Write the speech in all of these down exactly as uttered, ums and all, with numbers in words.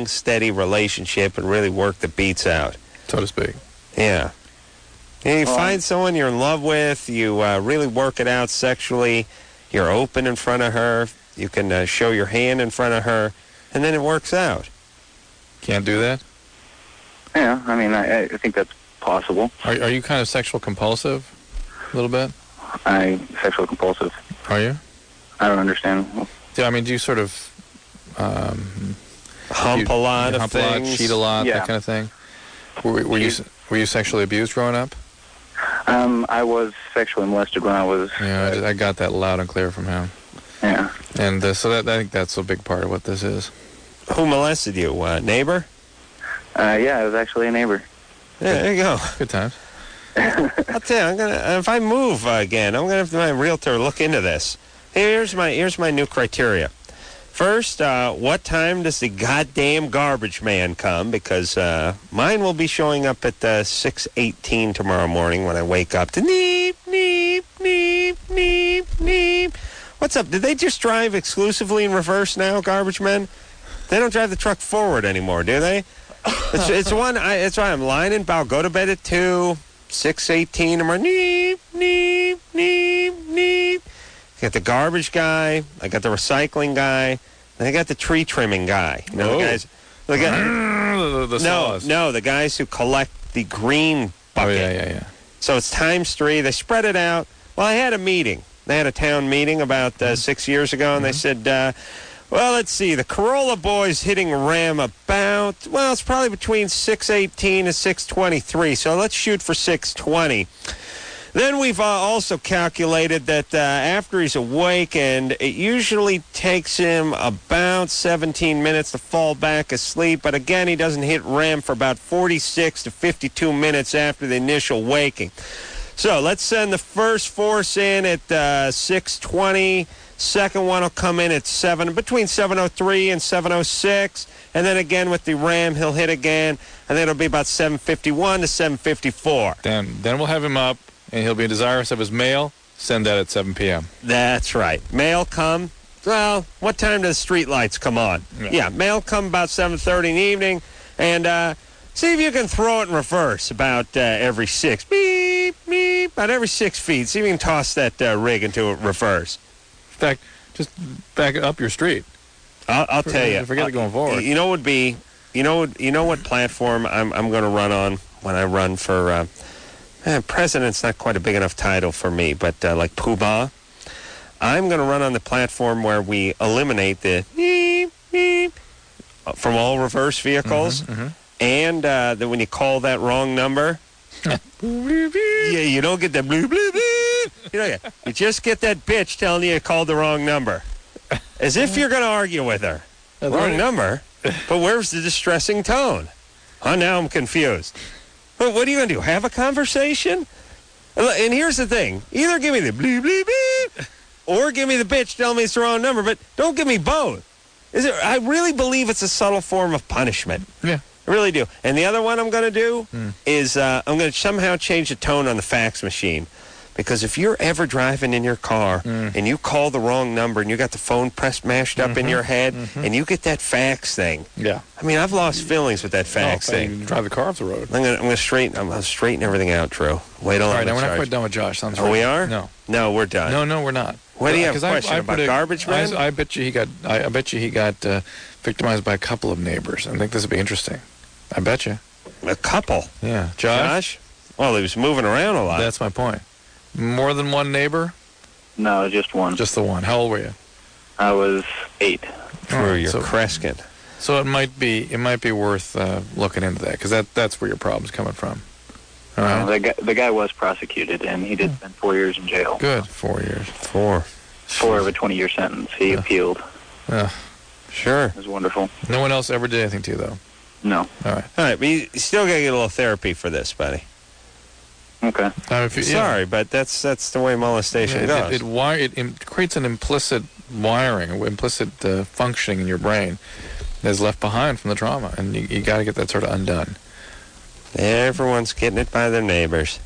long, steady relationship and really work the beats out. So to speak. Yeah. Yeah, you Well, find someone you're in love with, you uh, really work it out sexually, you're open in front of her, you can uh, show your hand in front of her, and then it works out. Can't do that? Yeah, I mean, I, I think that's possible. Are, are you kind of sexual compulsive a little bit? I'm sexual compulsive. Are you? I don't understand. Yeah, I mean, do you sort of um, Hump you, a lot you of hump things. a lot, cheat a lot, Yeah. that kind of thing? Were, were, you, were you sexually abused growing up? Um, I was sexually molested when I was... Yeah, I, just, I got that loud and clear from him. Yeah. And uh, so that, I think that's a big part of what this is. Who molested you? Uh, neighbor? Uh, yeah, I was actually a neighbor. Yeah, there you go. Good times. I'll tell you, I'm gonna if I move uh, again, I'm gonna have my realtor look into this. Here's my here's my new criteria. First, uh, what time does the goddamn garbage man come? Because uh, mine will be showing up at uh, six eighteen tomorrow morning when I wake up to neep, neep, neep, neep, neep. What's up? Did they just drive exclusively in reverse now, garbage men? They don't drive the truck forward anymore, do they? It's, it's one. I, it's why I'm lying in bed. I'll go to bed at two, six eighteen tomorrow. Neep, neep, neep, neep. I got the garbage guy. I got the recycling guy. And I got the tree trimming guy. You know, Oh. the guys. Look at the, the no, saws. no, the guys who collect the green bucket. Oh, yeah, yeah, yeah. So it's times three. They spread it out. Well, I had a meeting. They had a town meeting about uh, six years ago, and they said, uh, well, let's see, the Corolla boys hitting Ram about, well, it's probably between six eighteen and six twenty-three, so let's shoot for six twenty. Then we've uh, also calculated that uh, after he's awakened, it usually takes him about seventeen minutes to fall back asleep. But again, he doesn't hit REM for about forty-six to fifty-two minutes after the initial waking. So let's send the first force in at uh, six twenty. Second one will come in at seven, between seven oh three and seven oh six. And then again with the RAM, he'll hit again. And then it'll be about seven fifty-one to seven fifty-four. Then, then we'll have him up, and he'll be desirous of his mail. Send that at seven p.m. That's right. Mail come. Well, what time does street lights come on? Yeah. Yeah, mail come about seven thirty in the evening. And uh, see if you can throw it in reverse about uh, every six. Beep, beep. About every six feet. See if you can toss that uh, rig into a reverse. In fact, just back up your street. I'll, I'll tell you. Forget it going forward. You know what would be, you know, you know what platform I'm I'm going to run on when I run for. Uh, eh, president's not quite a big enough title for me, but uh, like Poobah, I'm going to run on the platform where we eliminate the beep beep from all reverse vehicles, Mm-hmm, mm-hmm. and uh, that when you call that wrong number, yeah, you don't get that blue blue blue. You know, you just get that bitch telling you you called the wrong number. As if you're going to argue with her. That's Wrong right. number? But where's the distressing tone? Oh, now I'm confused. But what are you going to do? Have a conversation? And here's the thing. Either give me the bleep, bleep, bleep, or give me the bitch telling me it's the wrong number, but don't give me both. Is it? I really believe it's a subtle form of punishment. Yeah. I really do. And the other one I'm going to do Mm. is uh, I'm going to somehow change the tone on the fax machine. Because if you're ever driving in your car Mm. and you call the wrong number and you got the phone pressed mashed up in your head and you get that fax thing, Yeah. I mean, I've lost feelings with that fax Oh, thing. you drive the car off the road. I'm gonna, I'm gonna straighten, I'm gonna straighten everything out, Drew. Wait till All I'm right, now in we're not charge. quite done with Josh. Sounds Oh, right. we are? No. No, we're done. No, no, we're not. What do you have a 'Cause I- question I about predict- garbage man? I, I bet you he got. I, I bet you he got uh, victimized by a couple of neighbors. I think this would be interesting. I bet you. A couple. Yeah, Josh. Josh? Well, he was moving around a lot. That's my point. More than one neighbor? No, just one. Just the one. How old were you? I was eight. Drew, Oh, you're so- Kreskin. So it might be it might be worth uh, looking into that because that that's where your problem's coming from. All right. Uh, the, guy, the guy was prosecuted, and he did spend four years in jail. Good. Four years. Four. Four of a twenty-year sentence. He Yeah. appealed. Uh, Sure. It was wonderful. no one else ever did anything to you though. No. All right. All right, but you still gotta get a little therapy for this, buddy. Okay. Uh, if you, yeah. Sorry, but that's that's the way molestation It, goes. it, it, wire, it, it creates an implicit wiring, an implicit uh, functioning in your brain that's left behind from the trauma, and you, you got to get that sort of undone. Everyone's getting it by their neighbors.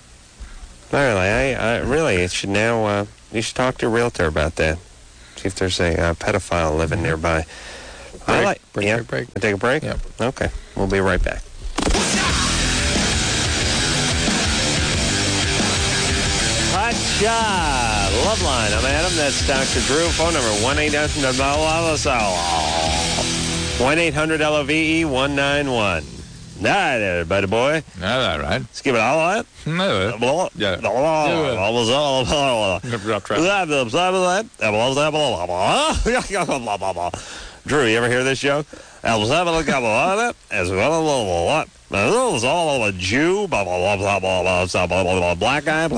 Really, I, I really, it should now, uh, you should talk to a realtor about that. See if there's a uh, pedophile living nearby. I Break, like, break, yeah. break, break. Take a break? Yep. Okay. We'll be right back. Hot Shot Loveline. I'm Adam. That's Doctor Drew. Phone number one eight hundred one eight hundred L O V E one nine one. All right, there, buddy boy. No, all right. Let's give it all that. No. Yeah. Drew, you ever hear this joke? As well as all a Jew, black guy,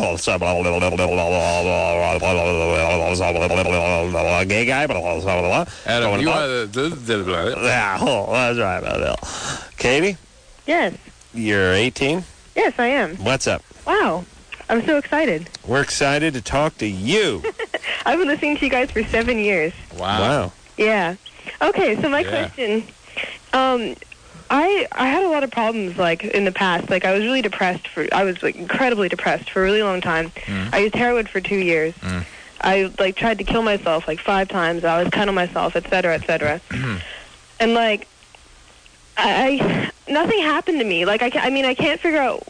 gay guy, Adam, you are the... Yeah, oh, that's right, Bill. Katie, Yes. you're eighteen. Yes, I am. What's up? Wow. I'm so excited. We're excited to talk to you. I've been listening to you guys for seven years. Wow. Wow. Yeah. Okay, so my Yeah. question, um, I I had a lot of problems, like, in the past. Like, I was really depressed for, I was, like, incredibly depressed for a really long time. Mm. I used heroin for two years. Mm. I, like, tried to kill myself, like, five times. I was cutting myself, et cetera, et cetera. And, like, I, I nothing happened to me. Like, I, ca- I mean, I can't figure out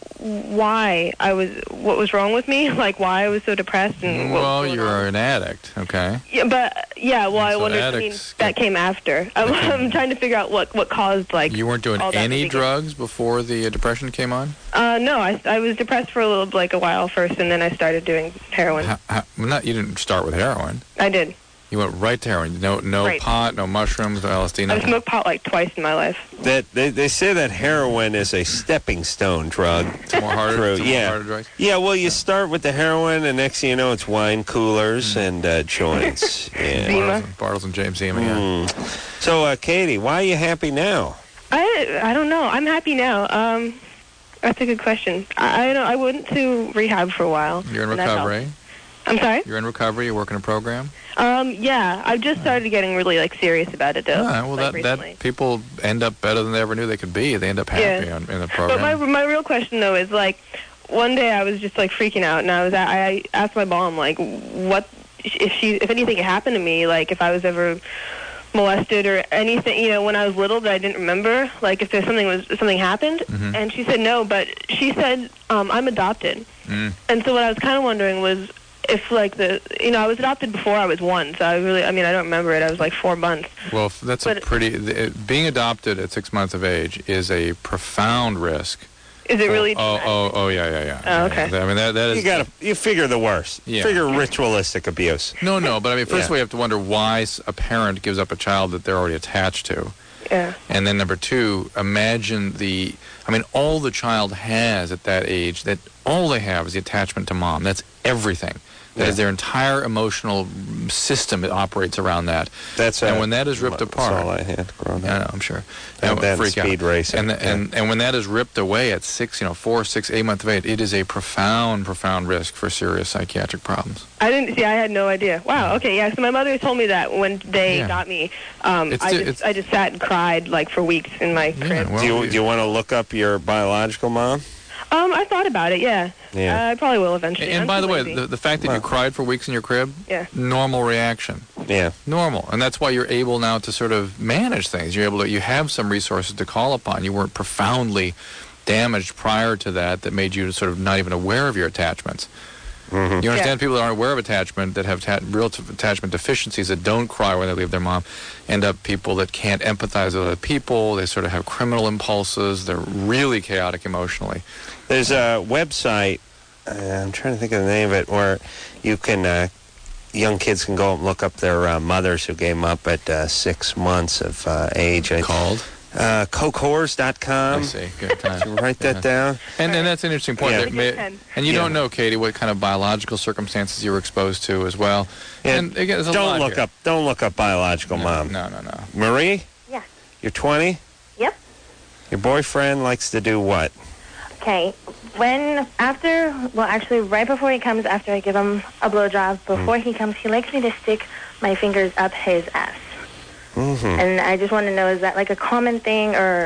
why I was, what was wrong with me, like, why I was so depressed and what Well, was going you're on. an addict, okay? Yeah, but, yeah, well, I So wonder, I mean, addicts that get- came after. I'm, I'm trying to figure out what, what caused, like, You weren't doing all that to any begin. drugs before the uh, depression came on? Uh, no, I, I was depressed for a little, like, a while first, and then I started doing heroin. How, how, well, not, you didn't start with heroin. I did. You went right to heroin. No, no Right. pot, no mushrooms, no L S D, I've nothing. smoked pot, like, twice in my life. That they, they say that heroin is a stepping stone drug. It's more harder. True, It's a more yeah. harder drug. Yeah, well, you start with the heroin, and next thing you know, it's wine coolers and uh, joints. Yeah. Zima. Bartles and, Bartles and James Zima, yeah. Mm. So, uh, Katie, why are you happy now? I, I don't know. I'm happy now. Um, that's a good question. I, I don't. I went to rehab for a while. You're in and that helped. recovery. I'm sorry? You're in recovery. You're working a program. Um, yeah, I've just started getting really, like, serious about it, though. Ah, well, like, that, recently. that people end up better than they ever knew they could be. They end up happy Yeah. on, in the But program. my my real question, though, is, like, one day I was just, like, freaking out, and I was I asked my mom, like, what if she if anything had happened to me, like, if I was ever molested or anything, you know, when I was little that I didn't remember, like, if there's something was something happened. Mhm. And she said no, but she said um, I'm adopted. Mm. And so what I was kind of wondering was if, like, the, you know, I was adopted before I was one, so I really, I mean, I don't remember it. I was, like, four months. Well, f- that's a But- pretty... The, it, being adopted at six months of age is a profound risk. Is it really? Oh, oh, oh, yeah, yeah, yeah. Oh, okay. I mean, that, that is... You gotta, you figure the worst. Yeah. Figure ritualistic abuse. No, no, but I mean, first Yeah. of all, you have to wonder why s- a parent gives up a child that they're already attached to. Yeah. And then number two, imagine the... I mean, all the child has at that age, that all they have is the attachment to mom. That's everything. That Yeah. is their entire emotional system. It operates around that. That's And uh, when that is ripped that's apart... all I had growing I up. know, I'm sure. And would then freak out. speed racing, And, the, yeah. and and when that is ripped away at six, you know, four, six, eight months of age, it is a profound, profound risk for serious psychiatric problems. I didn't see. I had no idea. Wow. Okay. Yeah. So my mother told me that when they Yeah. got me, um, It's I di- just it's- I just sat and cried, like, for weeks in my Yeah, crib. well, Do you, do you want to look up your biological mom? Um, I thought about it. Yeah. Yeah. Uh, I probably will eventually. and I'm by too the way, lazy. the, the fact that you Well. cried for weeks in your crib, Yeah. normal reaction. Yeah. Normal. And that's why you're able now to sort of manage things. You're able to, you have some resources to call upon. You weren't profoundly damaged prior to that that made you sort of not even aware of your attachments. Mm-hmm. You understand Yeah. people that aren't aware of attachment, that have ta- real t- attachment deficiencies, that don't cry when they leave their mom, end up people that can't empathize with other people. They sort of have criminal impulses. They're really chaotic emotionally. There's a website, uh, I'm trying to think of the name of it, where you can, uh, young kids can go and look up their uh, mothers who gave them up at uh, six months of uh, age. I- Called? Uh, coke whores dot com. I see. Good time. Write that Yeah. down. And, and that's an interesting point. Yeah. There may- Pen. and you Yeah. don't know, Katie, what kind of biological circumstances you were exposed to as well. Yeah, And again, there's a don't lot look here. up. Don't look up biological No, mom. No, no, no. Marie, Yeah. you're twenty. Yep. Your boyfriend likes to do what? Okay. When, after, well, actually, right before he comes, after I give him a blowjob, before he comes, he likes me to stick my fingers up his ass. Mm-hmm. And I just want to know, is that like a common thing, or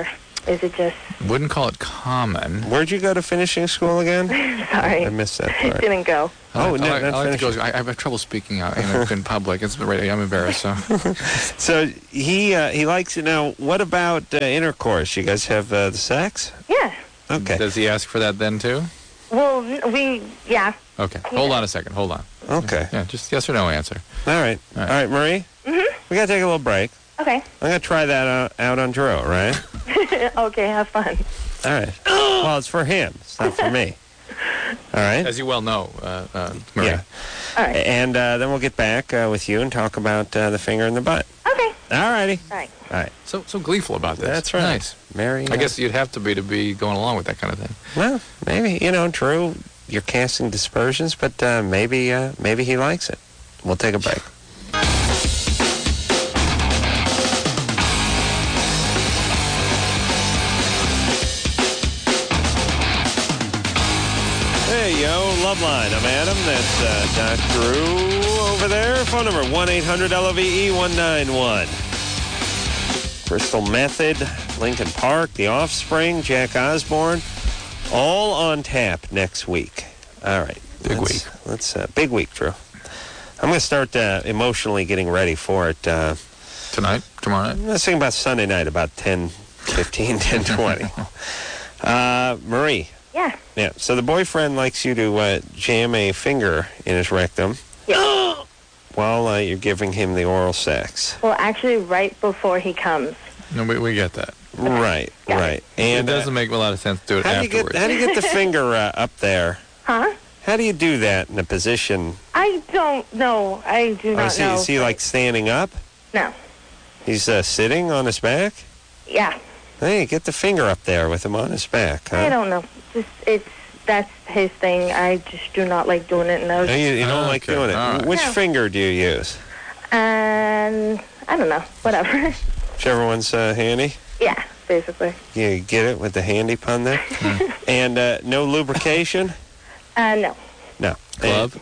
is it just... Wouldn't call it common. Where'd you go to finishing school again? Sorry. I missed that I part. didn't go. Oh, I, no, I, like- not I like to finishing. go. I, I have trouble speaking out in, in public. It's radio. I'm embarrassed. So So he uh, he likes it. Now, what about uh, intercourse? You guys have uh, the sex? Yeah. Okay. does he ask for that then too? Well, n- we, yeah. Okay. Hold on a second. Hold on. Okay. Yeah, just yes or no answer. All right. All All right. right, Marie? Mm-hmm. We got to take a little break. Okay. I'm going to try that out, out on Drew, all right? Okay, have fun. All right. Well, it's for him. It's not for me. All right? As you well know, uh, uh, Marie. Yeah. All right. And uh, then we'll get back uh, with you and talk about uh, the finger in the butt. Okay. All righty. All right. All right. So so gleeful about this. That's right. Nice. Mary. I guess you'd have to be to be going along with that kind of thing. Well, maybe, you know, Drew, you're casting dispersions, but uh, maybe uh, maybe he likes it. We'll take a break. Hey, yo, Loveline. I'm Adam. That's uh, Doctor Drew over there. Phone number one eight hundred L O V E one nine one. Crystal Method, Lincoln Park, The Offspring, Jack Osborne, all on tap next week. All right. Big let's, week. Let's uh, big week, Drew. I'm going to start uh, emotionally getting ready for it. Uh, Tonight, tomorrow night. let's think about Sunday night, about ten fifteen, ten twenty. uh, Marie. Yeah. Yeah. So the boyfriend likes you to uh, jam a finger in his rectum Yeah. while uh, you're giving him the oral sex. Well, actually, right before he comes. No, we, we get that. Right. Got it. right. And it doesn't uh, make a lot of sense to do it how do you afterwards. get how do you get the finger uh, up there? Huh? How do you do that in a position? I don't know. I do Oh, not is, he, know. is he like standing up? No. He's uh, sitting on his back? Yeah. Hey, get the finger up there with him on his back, huh? I don't know. Just, it's, that's his thing. I just do not like doing it. And I was, No, you, you don't like Okay, doing it. all right. Which No. finger do you use? and I don't know. Whatever. Whichever one's uh, handy. Yeah, basically. You get it with the handy pun there? And uh, no lubrication? Uh, no. No. Glove?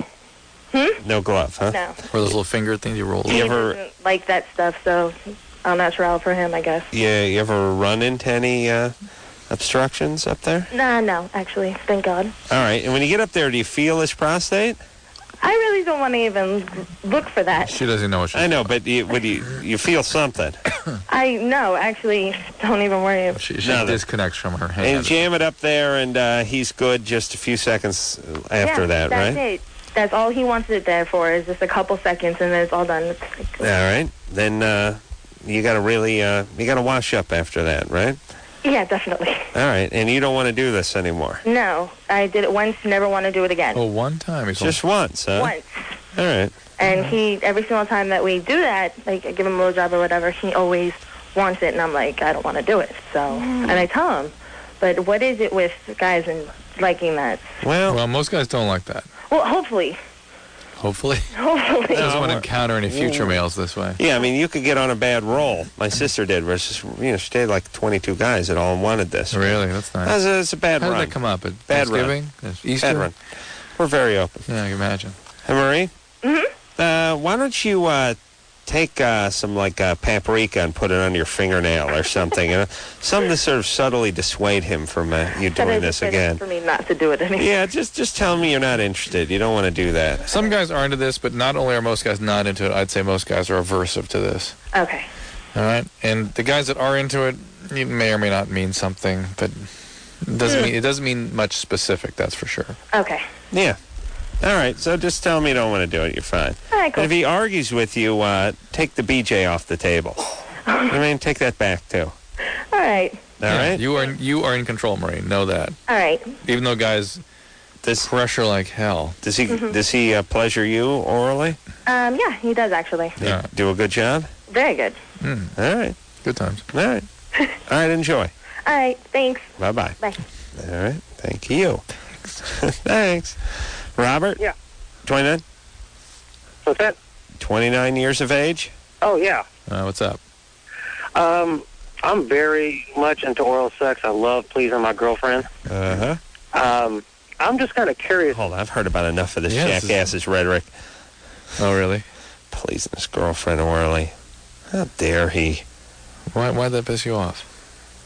And no glove, huh? No. Or those little finger things you roll? You He ever- doesn't like that stuff, so au naturel for him, I guess. Yeah, you ever run into any uh, obstructions up there? Nah, no, actually. Thank God. All right. And when you get up there, do you feel his prostate? I really don't want to even look for that. She doesn't know what she's I know, but you, would you you feel something? I no, actually, don't even worry. about She, she No, that- disconnects from her And hand. jam it up there, and uh, he's good just a few seconds after yeah, that, that's right? it. That's all he wants it there for is just a couple seconds, and then it's all done. It's like, All right. Then uh, you got to really uh, you got to wash up after that, right? yeah, definitely. All right. And you don't want to do this anymore. No, I did it once. Never want to do it again. Oh, one time. He's Just once, huh? Once. All right. And he, every single time that we do that, like I give him a blowjob or whatever, he always wants it, and I'm like, I don't want to do it. So, and I tell him, but what is it with guys and liking that? Well, well, most guys don't like that. Well, hopefully, Hopefully. hopefully. He doesn't want to well- encounter any future males this way. yeah, I mean, you could get on a bad roll. My sister did, where it's just, you know, she dated like twenty-two guys that all wanted this. Really? That's nice. That's a, it's a bad How did run. that come up? At Bad run. Thanksgiving? Easter? Bad run. We're very open. Yeah, I can imagine. Hey, Marie? Mm-hmm. Uh, why don't you uh, take uh, some, like, uh, paprika and put it under your fingernail or something? You know? Something to sort of subtly dissuade him from uh, you That doing is this a good again. for me not to do it anymore. Yeah, just just tell me you're not interested. You don't want to do that. Some guys are into this, but not only are most guys not into it, I'd say most guys are aversive to this. Okay. All right? And the guys that are into it, it may or may not mean something, but it doesn't mean, it doesn't mean much specific, that's for sure. Okay. Yeah. All right, so just tell me you don't want to do it. You're fine. All right, cool. And if he argues with you, uh, take the B J off the table. I mean, take that back, too. All right. All Yeah, right? You are you are in control, Marie. Know that. All right. Even though guys Does, pressure like hell. does he, does he uh, pleasure you orally? Um, yeah, he does actually. They Yeah. do a good job? Very good. Mm, All right. good times. All right. All right, enjoy. All right. Thanks. Bye-bye. Bye. All right. Thank you. Thanks. Robert? Yeah. twenty-nine? What's that? twenty-nine years of age? Oh, yeah. Uh, what's up? Um, I'm very much into oral sex. I love pleasing my girlfriend. Uh-huh. Um, I'm just kind of curious. Hold on. I've heard about enough of this Yeah, this is- jackass's rhetoric. Oh, really? Pleasing his girlfriend orally. How dare he? Why why'd that piss you off?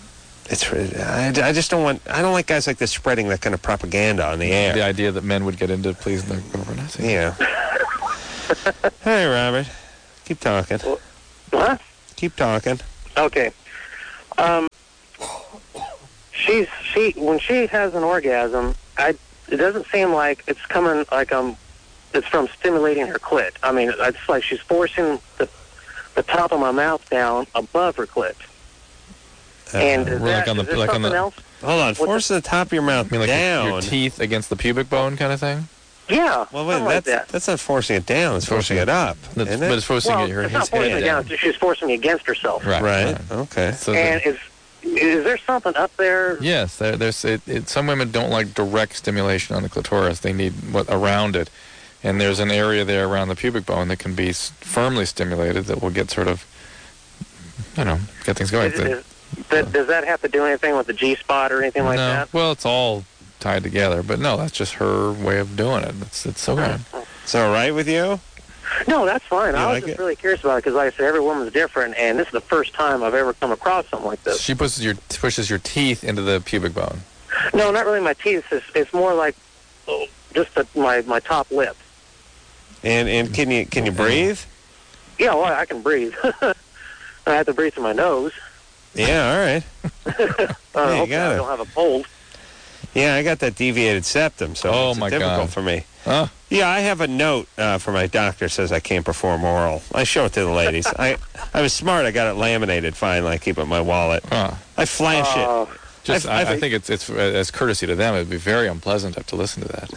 It's. I, I just don't want. I don't like guys like this spreading that kind of propaganda on the air. The idea that men would get into pleasing their girlfriend. I see. Yeah. Hey, Robert. Keep talking. What? Keep talking. Okay. Um, she's she when she has an orgasm, I it doesn't seem like it's coming like um, it's from stimulating her clit. I mean, it's like she's forcing the the top of my mouth down above her clit. Uh, and is we're like that, on the- is there like on something the- else? Hold on. What's Force the top of your mouth I mean, like your- down. your teeth against the pubic bone kind of thing? Yeah. well, wait. something like That's that. that's not forcing it down. It's forcing it up. That's, isn't but it? it's forcing Well, it, her, it's his not forcing head it down. down. She's forcing me against herself. Right. Right. Okay. So And the- is is there something up there? yes, there, there's it, it, some women don't like direct stimulation on the clitoris. They need what around it. And there's an area there around the pubic bone that can be s- firmly stimulated that will get sort of, you know, get things going. Is, is, that, does that have to do anything with the G spot or anything like no, that? well, it's all tied together, but no, that's just her way of doing it. It's it's okay. It's all right with you? No, that's fine. You I was like just it? really curious about it because, like I said, every woman's different, and this is the first time I've ever come across something like this. She pushes your pushes your teeth into the pubic bone. No, not really my teeth. It's, it's more like oh, just the, my my top lip. And and can you can you breathe? Yeah, well, I can breathe. I have to breathe through my nose. Yeah. All right. Uh, Yeah, you hopefully got I it. don't have a cold. Yeah, I got that deviated septum, so Oh, it's my difficult God. for me. Huh? Yeah, I have a note uh, for my doctor says I can't perform oral. I show it to the ladies. I I was smart. I got it laminated finally. I keep it in my wallet. Huh. I flash it. Uh, Just, I've- I, I I've- think it's it's uh, as courtesy to them. It'd be very unpleasant to have to listen to that.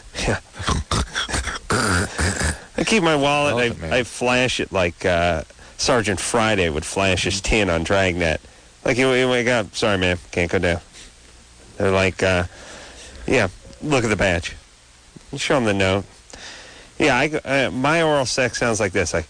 I keep my wallet. Love it, man. I, I flash it like uh, Sergeant Friday would flash his tin on Dragnet. Like you, you wake up. Sorry, man, can't go down. They're like, uh, yeah, look at the badge. Show them the note. Yeah, I, uh, my oral sex sounds like this, like.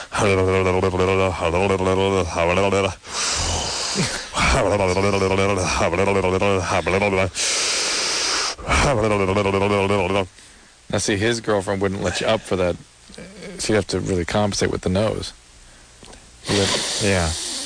Now, see, his girlfriend wouldn't let you up for that. So you have to really compensate with the nose. You have- yeah.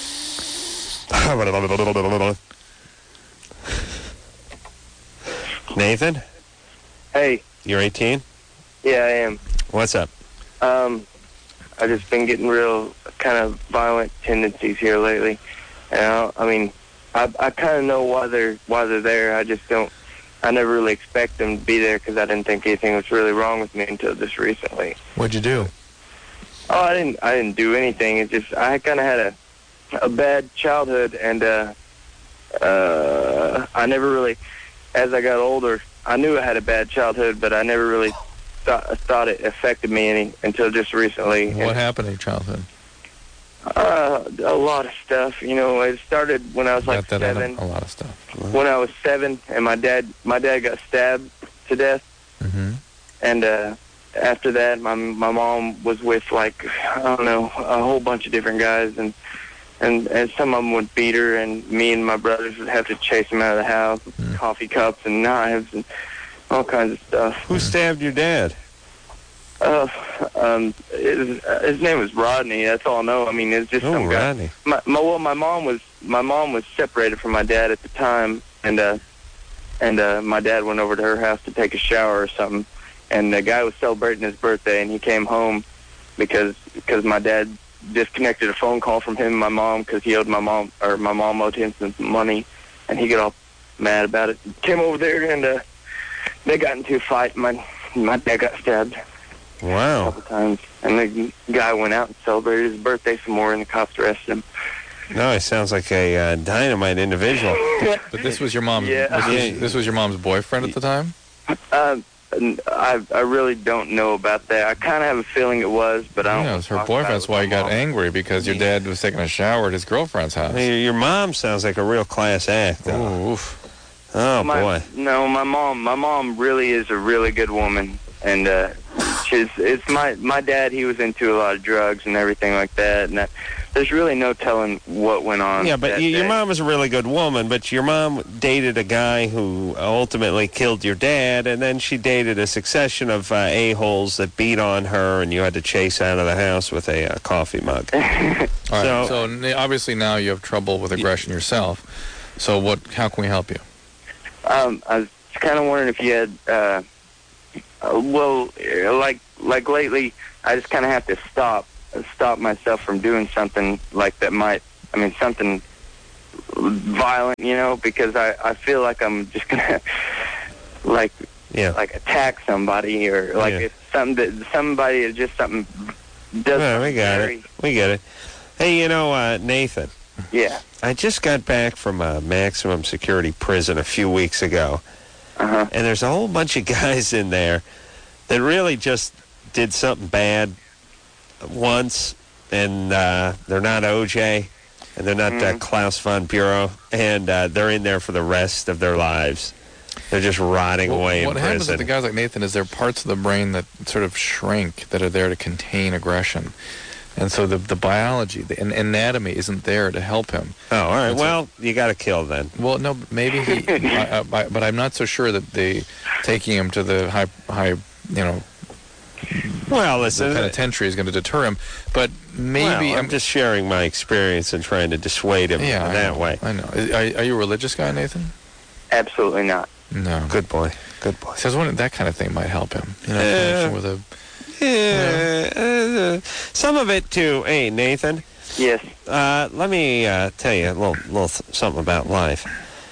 Nathan, Hey, you're eighteen? yeah, I am. What's up? Um, I've just been getting real kind of violent tendencies here lately. And I, I mean, I, I kind of know why they're why they're there. I just don't. I never really expect them to be there because I didn't think anything was really wrong with me until just recently. What'd you do? Oh, I didn't. I didn't do anything. It's just I kind of had a a bad childhood, and uh, uh, I never really. As I got older, I knew I had a bad childhood, but I never really thought thought it affected me any until just recently. What And, happened in your childhood? Uh, a lot of stuff. You know, it started when I was like Got that out of- seven. A lot of stuff. When I was seven, and my dad, my dad got stabbed to death, Mm-hmm. and uh, after that, my my mom was with like I don't know a whole bunch of different guys, and and and some of them would beat her, and me and my brothers would have to chase them out of the house with Mm. coffee cups and knives and all kinds of stuff. Who stabbed your dad? Uh, um, his, uh, his name was Rodney. That's all I know. I mean, it's just Oh, some guy. Rodney. My, my well, my mom was my mom was separated from my dad at the time, and uh, and uh, my dad went over to her house to take a shower or something, and the guy was celebrating his birthday, and he came home because because my dad disconnected a phone call from him and my mom because he owed my mom or my mom owed him some money, and he got all mad about it. Came over there and uh, they got into a fight. My my dad got stabbed a Wow. couple times, and the guy went out and celebrated his birthday some more, and the cops arrested him. No, he sounds like a uh, dynamite individual. But this was your mom's. Yeah. This, Yeah. was, this was your mom's boyfriend at the time. Uh, I I really don't know about that. I kind of have a feeling it was, but I don't. Yeah, it was her talk about boyfriend. it That's with why my he got mom. angry because your dad was taking a shower at his girlfriend's house. Hey, your mom sounds like a real class act. though. Oh, oof. Oh, my, boy. No, my mom. My mom really is a really good woman, and uh, she's. It's my my dad. He was into a lot of drugs and everything like that, and that, there's really no telling what went on. Yeah, but that you, your day. mom was a really good woman, but your mom dated a guy who ultimately killed your dad, and then she dated a succession of uh, a-holes that beat on her, and you had to chase out of the house with a uh, coffee mug. All right. So- So, n- obviously now you have trouble with aggression yourself. So what? How can we help you? Um, I was kind of wondering if you had, uh, uh, well, uh, like like lately, I just kind of have to stop stop myself from doing something like that might, I mean, something violent, you know, because I, I feel like I'm just gonna like Yeah. like attack somebody, or like Yeah. if some that somebody is just something does. Yeah, we got very, it. We get it. Hey, you know, uh, Nathan, Yeah. I just got back from a maximum security prison a few weeks ago, Uh huh. and there's a whole bunch of guys in there that really just did something bad once, and uh, they're not O J, and they're not uh, Mhm. Klaus von Bureau, and uh, they're in there for the rest of their lives. They're just rotting Well, away what in happens prison. with the guys like Nathan is there are parts of the brain that sort of shrink that are there to contain aggression. And so the the biology, the an- anatomy isn't there to help him. Oh, all right. That's Well, you got to kill then. Well, no, maybe he, I, I, I- but I'm not so sure that they taking him to the high, high, you know, Well, the listen. penitentiary is going to deter him. But maybe well, I'm just sharing my experience and trying to dissuade him yeah, I that know, way. I know. Are, are you a religious guy, Nathan? Absolutely not. No. Good boy. Good boy. So I was wondering that kind of thing might help him. You know, Uh, connection with a. Yeah, uh, some of it too. Hey, Nathan. Yes. Uh, let me uh, tell you a little, little th- something about life.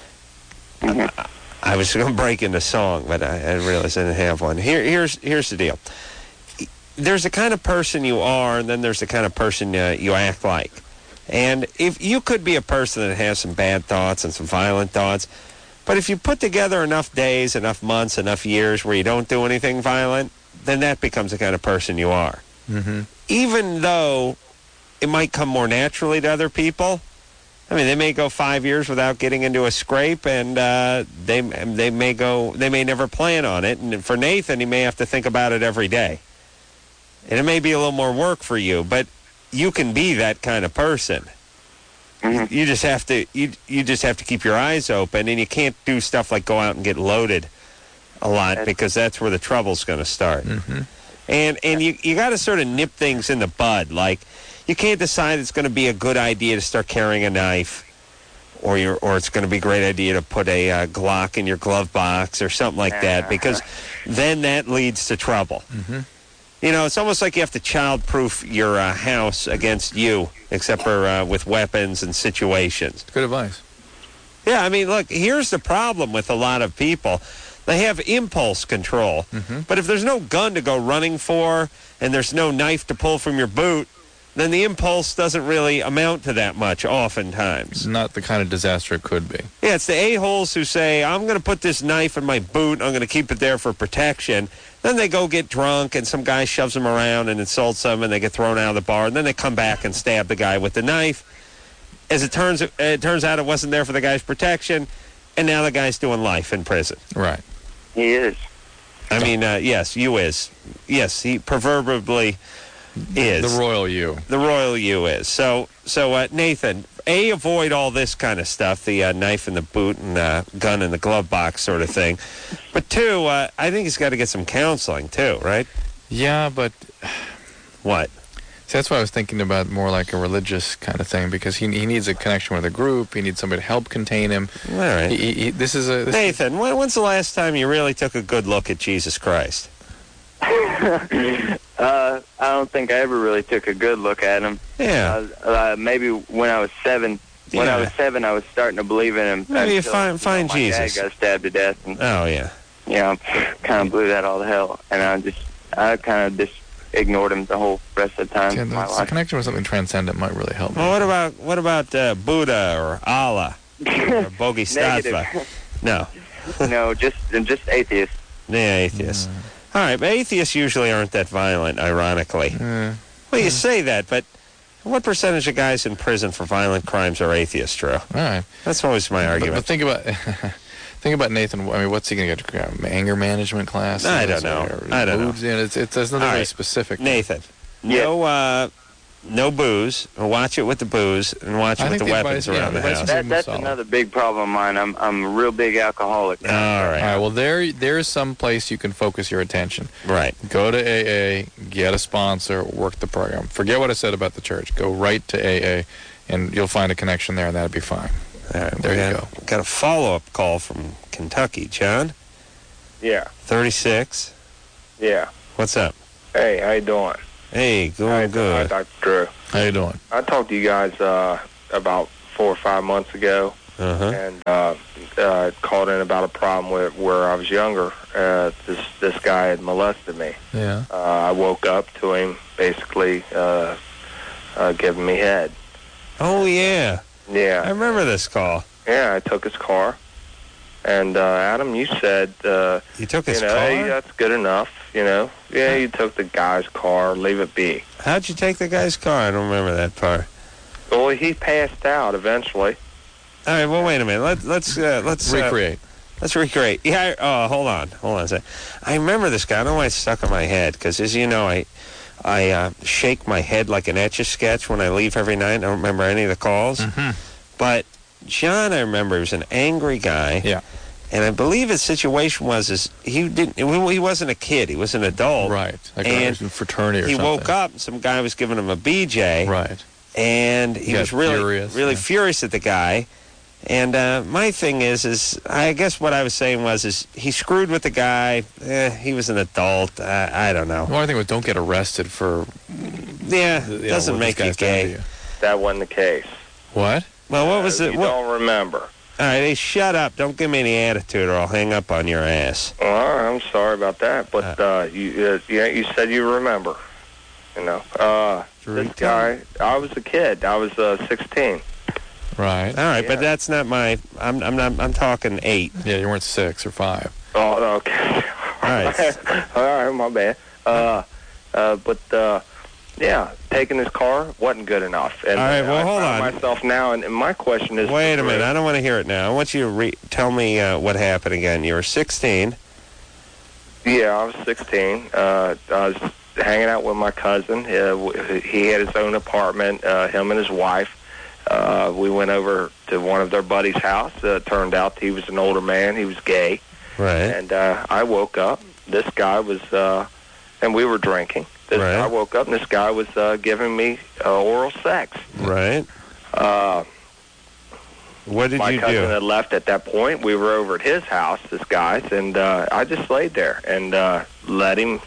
Mhm. I was going to break into song, but I, I realized I didn't have one. Here, here's here's the deal. There's the kind of person you are, and then there's the kind of person uh, you act like. And if you could be a person that has some bad thoughts and some violent thoughts, but if you put together enough days, enough months, enough years where you don't do anything violent, then that becomes the kind of person you are. Mm-hmm. Even though it might come more naturally to other people. I mean, they may go five years without getting into a scrape, and uh, they they may go they may never plan on it. And for Nathan, he may have to think about it every day. And it may be a little more work for you, but you can be that kind of person. Mhm. You just have to you you just have to keep your eyes open, and you can't do stuff like go out and get loaded a lot, because that's where the trouble's going to start. Mm-hmm. And and you you got to sort of nip things in the bud. Like, you can't decide it's going to be a good idea to start carrying a knife, or you're, or it's going to be a great idea to put a uh, Glock in your glove box or something like that, because then that leads to trouble. Mm-hmm. You know, it's almost like you have to child-proof your uh, house against you, except for uh, with weapons and situations. Good advice. Yeah, I mean, look, here's the problem with a lot of people. They have impulse control, Mm-hmm. but if there's no gun to go running for and there's no knife to pull from your boot, then the impulse doesn't really amount to that much oftentimes. Not the kind of disaster it could be. Yeah, it's the a-holes who say, I'm going to put this knife in my boot, I'm going to keep it there for protection. Then they go get drunk, and some guy shoves them around and insults them, and they get thrown out of the bar, and then they come back and stab the guy with the knife. As it turns, it turns out it wasn't there for the guy's protection, and now the guy's doing life in prison. Right. He is. I mean, uh, yes, you is. Yes, he proverbially is. The royal you. The royal you is. So, so uh, Nathan, A, avoid all this kind of stuff, the uh, knife in the boot and uh, gun in the glove box sort of thing. But two, uh, I think he's got to get some counseling too, right? Yeah, but What? see, that's why I was thinking about more like a religious kind of thing, because he he needs a connection with a group. He needs somebody to help contain him. All right. He, he, he, this is a this Nathan, when, when's the last time you really took a good look at Jesus Christ? uh, I don't think I ever really took a good look at him. Yeah. Uh, uh, maybe when I was seven. When I Yeah. was seven, I was starting to believe in him. Maybe you until, find- find you know, my Jesus. dad got stabbed to death, and Oh, yeah. you know, kind of blew that all to hell. And I just, I kind of just ignored him the whole rest of the time yeah, of my the life. connection with something transcendent might really help. Well, what about what about uh, Buddha or Allah or Bodhisattva? Negative. No. No, just just atheists. Yeah, atheists. All right, but atheists usually aren't that violent, ironically. Uh, Well, you say that, but what percentage of guys in prison for violent crimes are atheists, Drew? all right. That's always my But, argument. but think about think about Nathan. I mean, what's he going to get? Um, anger management classes? I don't know. Or I don't know. moods? You know, it's, it's, there's nothing All really right. specific. Nathan, Yeah. no, uh, no booze. Watch it with the booze, and watch I it with think the the weapons advice- yeah, around the the advice house. is- That, that's solid. another big problem of mine. I'm I'm a real big alcoholic. All All right, right. Well, there there's some place you can focus your attention. right. Go to A A, get a sponsor, work the program. Forget what I said about the church. Go right to A A, and you'll find a connection there, and that'll be fine. All right, There we you got, got a follow-up call from Kentucky. John, Yeah, thirty-six. yeah. What's up? Hey, how you doing? Hey, Hi, going good. Hi, Doctor Drew. How you doing? I talked to you guys uh, about four or five months ago, Uh-huh. and uh, uh, called in about a problem where, where I was younger. Uh, this this guy had molested me. Yeah. Uh, I woke up to him basically uh, uh, giving me head. Oh, yeah. I Yeah, remember this call. yeah. I took his car, and uh, Adam, you said, uh, You took you his know, car? hey, that's good enough. You know, yeah, you took the guy's car. Leave it be. How'd you take the guy's car? I don't remember that part. Well, he passed out eventually. All right, well, wait a minute. Let, let's uh, let's uh, Recreate. let's recreate. Yeah. I, oh, hold on, hold on a second. I remember this guy. I don't know why it's stuck in my head because, as you know, I I uh, shake my head like an Etch-a-Sketch when I leave every night. I don't remember any of the calls. Mm-hmm. But John, I remember, was an angry guy. Yeah. And I believe his situation was is he didn't he wasn't a kid. He was an adult. Right. Like And a fraternity or He something. woke up and some guy was giving him a B J. Right. And he Got was really furious, really yeah. furious at the guy. And uh, my thing is, is I guess what I was saying was, is he screwed with the guy. Eh, he was an adult. Uh, I don't know. Well, I think was don't get arrested for. Yeah, you know, doesn't what make this you guy's done to gay. you. That wasn't the case. What? Well, what was Uh, it? You What, don't remember. all right, hey, shut up. Don't give me any attitude, or I'll hang up on your ass. Well, I'm sorry about that, but uh, you uh, yeah, you said you remember. You know, uh, this guy. I was a kid. I was uh, sixteen. Right. All right, but Yeah. that's not my. I'm I'm not. I'm talking eight. Yeah, you weren't six or five. Oh, okay. All right. All right, my bad. Uh, uh, but uh, yeah, taking his car wasn't good enough. And All right, well, I hold found on. myself now, and, and my question is. Wait a for minute. Drew. I don't want to hear it now. I want you to re- tell me uh, what happened again. You were sixteen. Yeah, I was sixteen. Uh, I was hanging out with my cousin. Uh, w- he had his own apartment, uh, him and his wife. Uh, we went over to one of their buddies' house. Uh, turned out he was an older man. He was gay. Right. And uh, I woke up. This guy was, uh, and we were drinking. This Right. I woke up, and this guy was uh, giving me uh, oral sex. Right. Uh, What did my you cousin do? had left at that point. We were over at his house, this guy's, and uh, I just laid there and uh, let him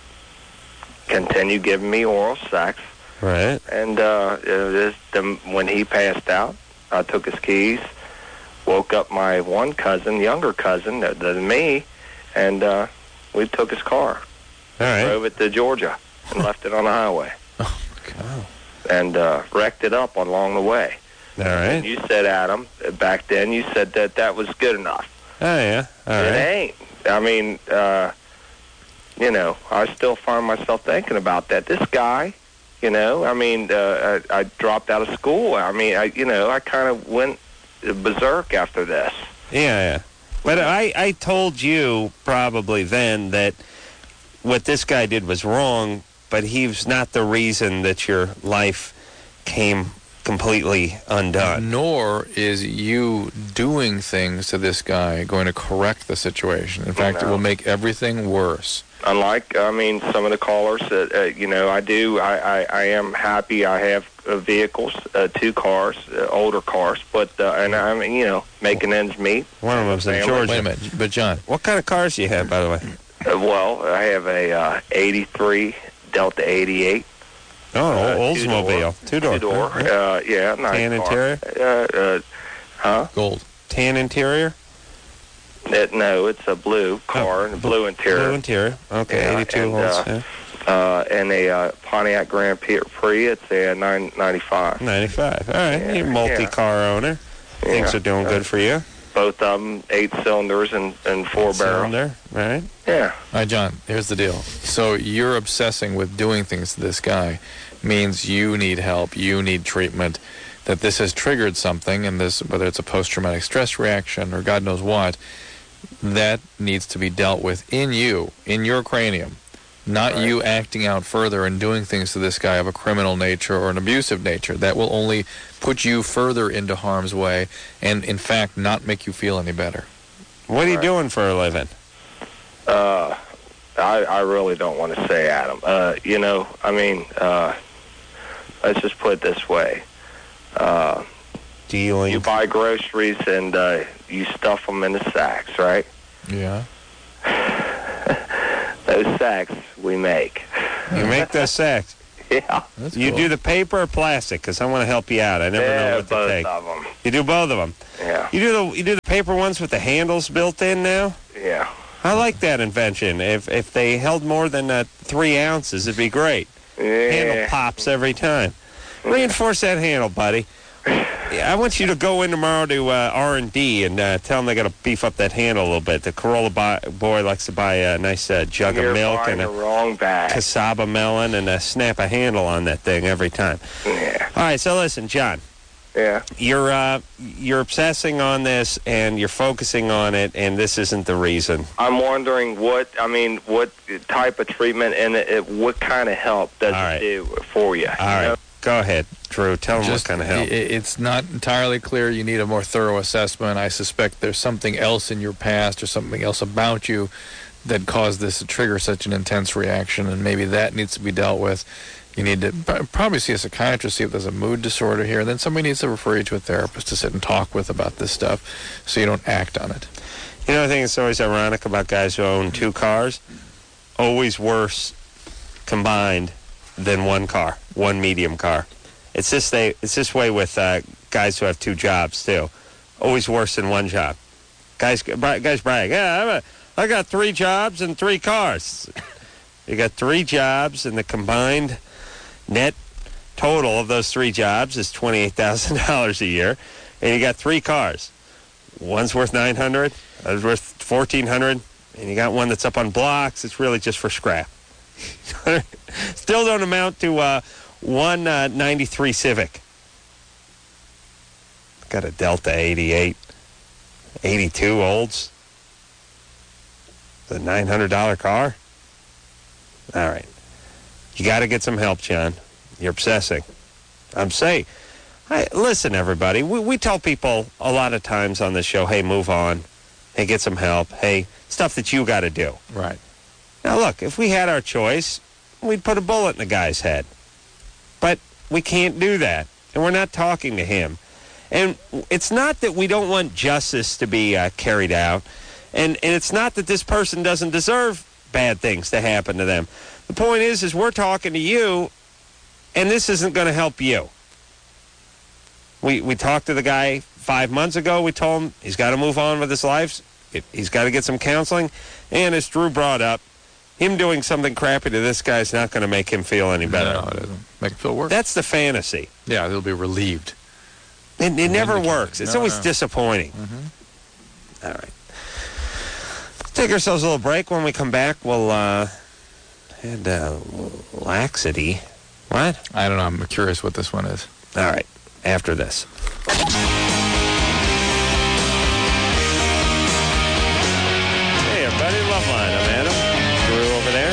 continue giving me oral sex. Right. And uh, this, the, when he passed out, I took his keys, woke up my one cousin, younger cousin uh, than me, and uh, we took his car, All right. drove it to Georgia, and left it on the highway, Oh, God. and uh, wrecked it up along the way. All right. And you said, Adam, back then you said that that was good enough. Oh yeah. All It right. ain't. I mean, uh, you know, I still find myself thinking about that. This guy, you know, I mean, uh, I, I dropped out of school. I mean, I, you know, I kind of went berserk after this. Yeah, yeah. But I, I told you probably then that what this guy did was wrong, but he was not the reason that your life came completely undone. Nor is you doing things to this guy going to correct the situation. In fact, it No. will make everything worse. Unlike, I mean, some of the callers that, uh, you know, I do, I, I, I am happy I have uh, vehicles, uh, two cars, uh, older cars, but, uh, and I'm, you know, making ends meet. One of them's in Family. Georgia. Wait a minute, but John, What kind of cars do you have, by the way? Uh, well, I have a uh, eighty-three Delta eighty-eight. Oh, Uh, Oldsmobile. Two-door. Two-door, Huh? uh, yeah, nice Tan car. interior? Uh, uh, huh? gold. Tan interior? It, no, it's a blue car and a blue interior. Blue interior. Okay, Yeah, eighty-two and, volts. uh, yeah. Uh, and a uh, Pontiac Grand Prix. It's a nine ninety-five. ninety-five. All right, Yeah, you're a multi-car owner. Things Yeah. are doing good for you. Both of them, eight cylinders and, and four barrel. Cylinder, right? Yeah. All right, John, here's the deal. So you're obsessing with doing things to this guy means you need help, you need treatment, that this has triggered something, and this, whether it's a post-traumatic stress reaction or God knows what, that needs to be dealt with in you, in your cranium, not Right. you acting out further and doing things to this guy of a criminal nature or an abusive nature. That will only put you further into harm's way and, in fact, not make you feel any better. What are you Right. doing for a living? Uh, I, I really don't want to say, Adam. Uh, you know, I mean, uh, let's just put it this way. Uh, dealing. You buy groceries and uh, you stuff them in the sacks, right? Yeah. Those sacks we make. You make those sacks. Yeah. That's You cool. do the paper or plastic? Because I want to help you out. I never yeah, know what to both take. of them. You do both of them. Yeah. You do the you do the paper ones with the handles built in now. Yeah. I like that invention. If if they held more than uh, three ounces, it'd be great. Handle Yeah. pops every time. Reinforce that handle, buddy. Yeah, I want you to go in tomorrow to uh, R and D and uh, tell them they got to beef up that handle a little bit. The Corolla buy, boy likes to buy a nice uh, jug You're of milk buying and the a wrong bag. cassava melon and uh, snap a handle on that thing every time. Yeah. All right, so listen, John. Yeah. You're uh, you're obsessing on this and you're focusing on it, and this isn't the reason. I'm wondering what, I mean, what type of treatment and it, it, what kind of help does All right. it do for you? All right, go ahead, Drew. Tell them what Just, kind of help. i- it's not entirely clear. You need a more thorough assessment. I suspect there's something else in your past or something else about you that caused this to trigger such an intense reaction, and maybe that needs to be dealt with. You need to p- probably see a psychiatrist, see if there's a mood disorder here, and then somebody needs to refer you to a therapist to sit and talk with about this stuff so you don't act on it. You know, I think it's always ironic about guys who own two cars. Always worse combined than one car, one medium car. It's this they. It's this way with uh, guys who have two jobs too. Always worse than one job. Guys, guys brag. Yeah, I'm a, I got three jobs and three cars. You got three jobs, and the combined net total of those three jobs is twenty-eight thousand dollars a year, and you got three cars. One's worth nine hundred dollars, one's worth fourteen hundred dollars, and you got one that's up on blocks. It's really just for scrap. Still don't amount to uh, one uh, ninety-three Civic. Got a Delta eighty-eight, eighty-two Olds. The nine hundred dollars car. All right. You got to get some help, John. You're obsessing. I'm saying, hey, listen, everybody. We, we tell people a lot of times on this show, hey, move on. Hey, get some help. Hey, stuff that you got to do. Right. Now, look, if we had our choice, we'd put a bullet in the guy's head. But we can't do that. And we're not talking to him. And it's not that we don't want justice to be uh, carried out. And, and it's not that this person doesn't deserve bad things to happen to them. The point is, is we're talking to you, and this isn't going to help you. We we talked to the guy five months ago. We told him he's got to move on with his life. He's got to get some counseling. And as Drew brought up, him doing something crappy to this guy is not going to make him feel any better. No, it doesn't make it feel worse. That's the fantasy. Yeah, they'll be relieved. It, it never Vindicated. works. It's No, always no. disappointing. Mm-hmm. All right. Take ourselves a little break. When we come back, we'll uh, head uh, laxity. What? I don't know. I'm curious what this one is. All right. After this. Hey, everybody. Loveline. I'm Adam. Drew over there.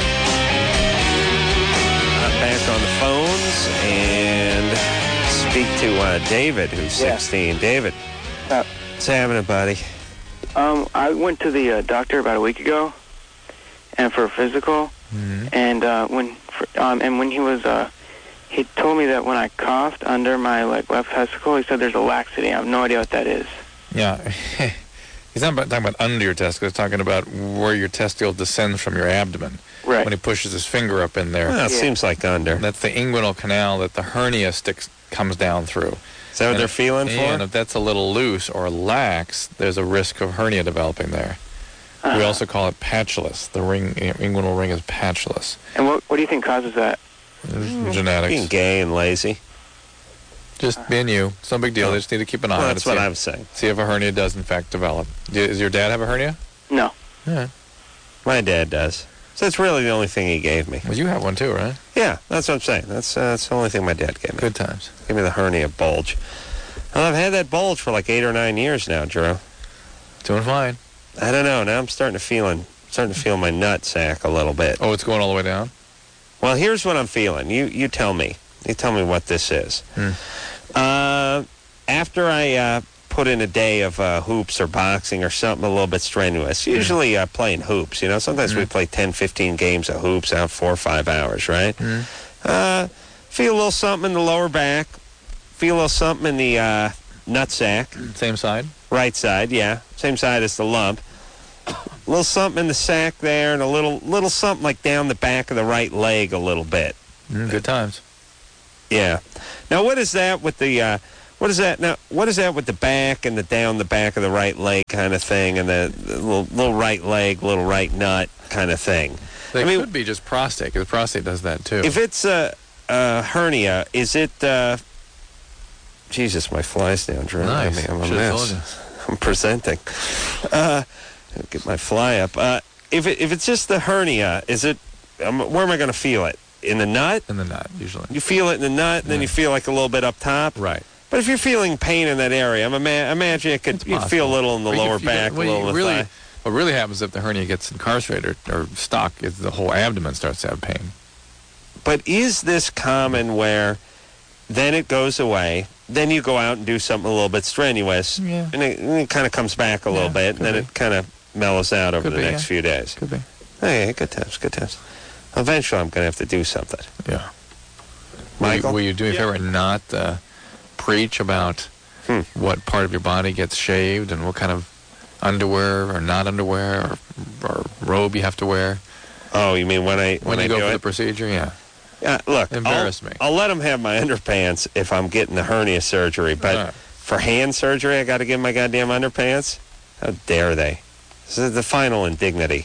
I'm back on the phones and speak to uh, David, who's Yeah. sixteen. David. Uh, What's happening, buddy? Um, I went to the uh, doctor about a week ago, and for a physical, Mm-hmm. and uh, when for, um, and when he was uh, he told me that when I coughed under my like left testicle, he said there's a laxity. I have no idea what that is. Yeah. He's not about, talking about under your testicle. He's talking about where your testicle descends from your abdomen. Right. When he pushes his finger up in there. Well, it Yeah. seems like under. That's the inguinal canal that the hernia sticks comes down through. Is that what And- they're feeling for? And if that's a little loose or lax, there's a risk of hernia developing there. Uh, We also call it patulous. The ring, inguinal ring is patulous. And what what do you think causes that? There's Being genetics. gay and lazy. Just being you. It's no big deal. They just need to keep an eye Well, on it. that's See what if- I was saying. See if a hernia does in fact develop. Do- Does your dad have a hernia? No. Yeah. My dad does. So that's really the only thing he gave me. Well, you have one too, right? Yeah, that's what I'm saying. That's uh, that's the only thing my dad gave me. Good times. Give me the hernia bulge. Well, I've had that bulge for like eight or nine years now, Drew. Doing fine. I don't know. Now I'm starting to feeling starting to feel my nut sack a little bit. Oh, it's going all the way down? Well, here's what I'm feeling. You you tell me. You tell me what this is. Hmm. Uh, after I uh, put in a day of uh, hoops or boxing or something a little bit strenuous, usually uh, playing hoops, you know, sometimes we play ten, fifteen games of hoops out four or five hours, right? Uh, feel a little something in the lower back, feel a little something in the uh, nut sack. Same side? Right side, yeah. Same side as the lump. A little something in the sack there, and a little little something like down the back of the right leg a little bit. Mm, good times. Yeah. Now, what is that with the... Uh, What is that now? What is that with the back and the down the back of the right leg kind of thing, and the, the little, little right leg, little right nut kind of thing? They I mean, could be just prostate, because prostate does that too. If it's a, a hernia, is it? Uh, Jesus, my fly's down, Drew. Nice. I mean, I'm a Should've mess. told you. I'm presenting. Uh, get my fly up. Uh, if it, if it's just the hernia, is it? Um, where am I going to feel it? In the nut? In the nut, usually. You feel it in the nut, and then you feel like a little bit up top. Right. But if you're feeling pain in that area, I'm ima- imagine it could you feel a little in the Or you lower could- you could- back, well, a little you in the really, thigh. What really happens if the hernia gets incarcerated or, or stuck is the whole abdomen starts to have pain. But is this common where then it goes away, then you go out and do something a little bit strenuous, Yeah. and it, and it kind of comes back a little Yeah, bit, and then be. it kind of mellows out over Could the be, next yeah. few days. Could be. Hey, good times, good times. Eventually, I'm going to have to do something. Yeah. Michael? Will you, will you do me a favor and not uh, preach about Hmm. what part of your body gets shaved and what kind of underwear or not underwear or, or robe you have to wear Oh, you mean when I when, when, you I go do for it? the procedure? Yeah. Yeah, look, Embarrass I'll, me. I'll let them have my underpants if I'm getting the hernia surgery, but Right. for hand surgery, I got to give my goddamn underpants? How dare they? This is the final indignity.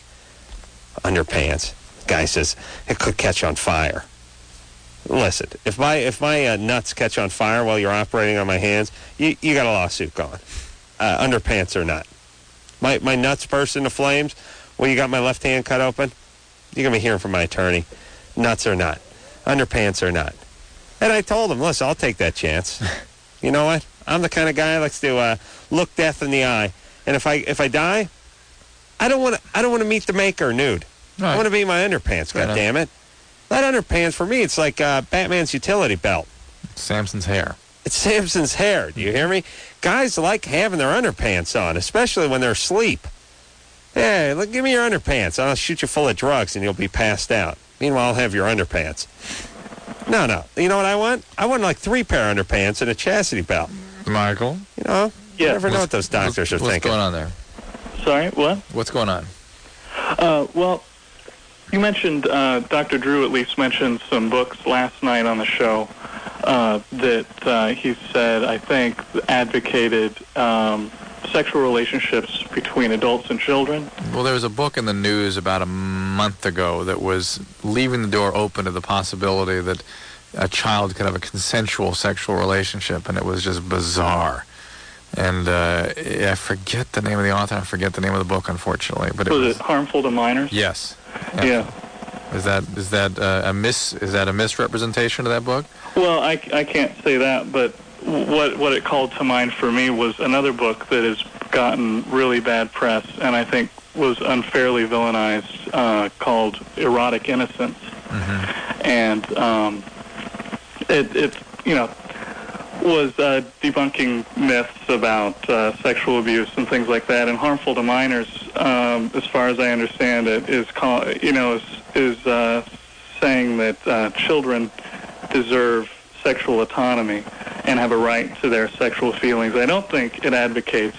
Underpants. Guy says it could catch on fire. Listen, if my if my uh, nuts catch on fire while you're operating on my hands, you you got a lawsuit going. Uh, underpants or not. My my nuts burst into flames. Well, you got my left hand cut open. You're gonna be hearing from my attorney. Nuts or not, underpants or not. And I told him, listen, I'll take that chance. You know what? I'm the kind of guy that likes to uh, look death in the eye. And if I if I die, I don't want to I don't want to meet the maker nude. Right. I want to be in my underpants. Fair God damn it! That underpants for me, it's like uh, Batman's utility belt. Samson's hair. It's Samson's hair. Do you hear me? Guys like having their underpants on, especially when they're asleep. Hey, look, give me your underpants. I'll shoot you full of drugs and you'll be passed out. Meanwhile, I'll have your underpants. No, no. You know what I want? I want like three pair of underpants and a chastity belt. Michael? You know? You Yeah. never know what those doctors are What's thinking. going on there? Sorry, what? What's going on? Uh, well, you mentioned, uh, Doctor Drew at least mentioned some books last night on the show uh, that uh, he said, I think, advocated um, sexual relationships between adults and children. Well, there was a book in the news about a month ago that was leaving the door open to the possibility that a child could have a consensual sexual relationship, and it was just bizarre. And uh, I forget the name of the author. I forget the name of the book, unfortunately. But it Was was it harmful to minors? yes. Yeah. Is that is that uh, a mis is that a misrepresentation of that book? Well, I, I can't say that, but what what it called to mind for me was another book that has gotten really bad press and I think was unfairly villainized, uh, called Erotic Innocence. Mm-hmm. And um, it, it, you know, was uh, debunking myths about uh, sexual abuse and things like that. And harmful to minors, um, as far as I understand it, is call, you know is is uh, saying that uh, children deserve sexual autonomy and have a right to their sexual feelings. I don't think it advocates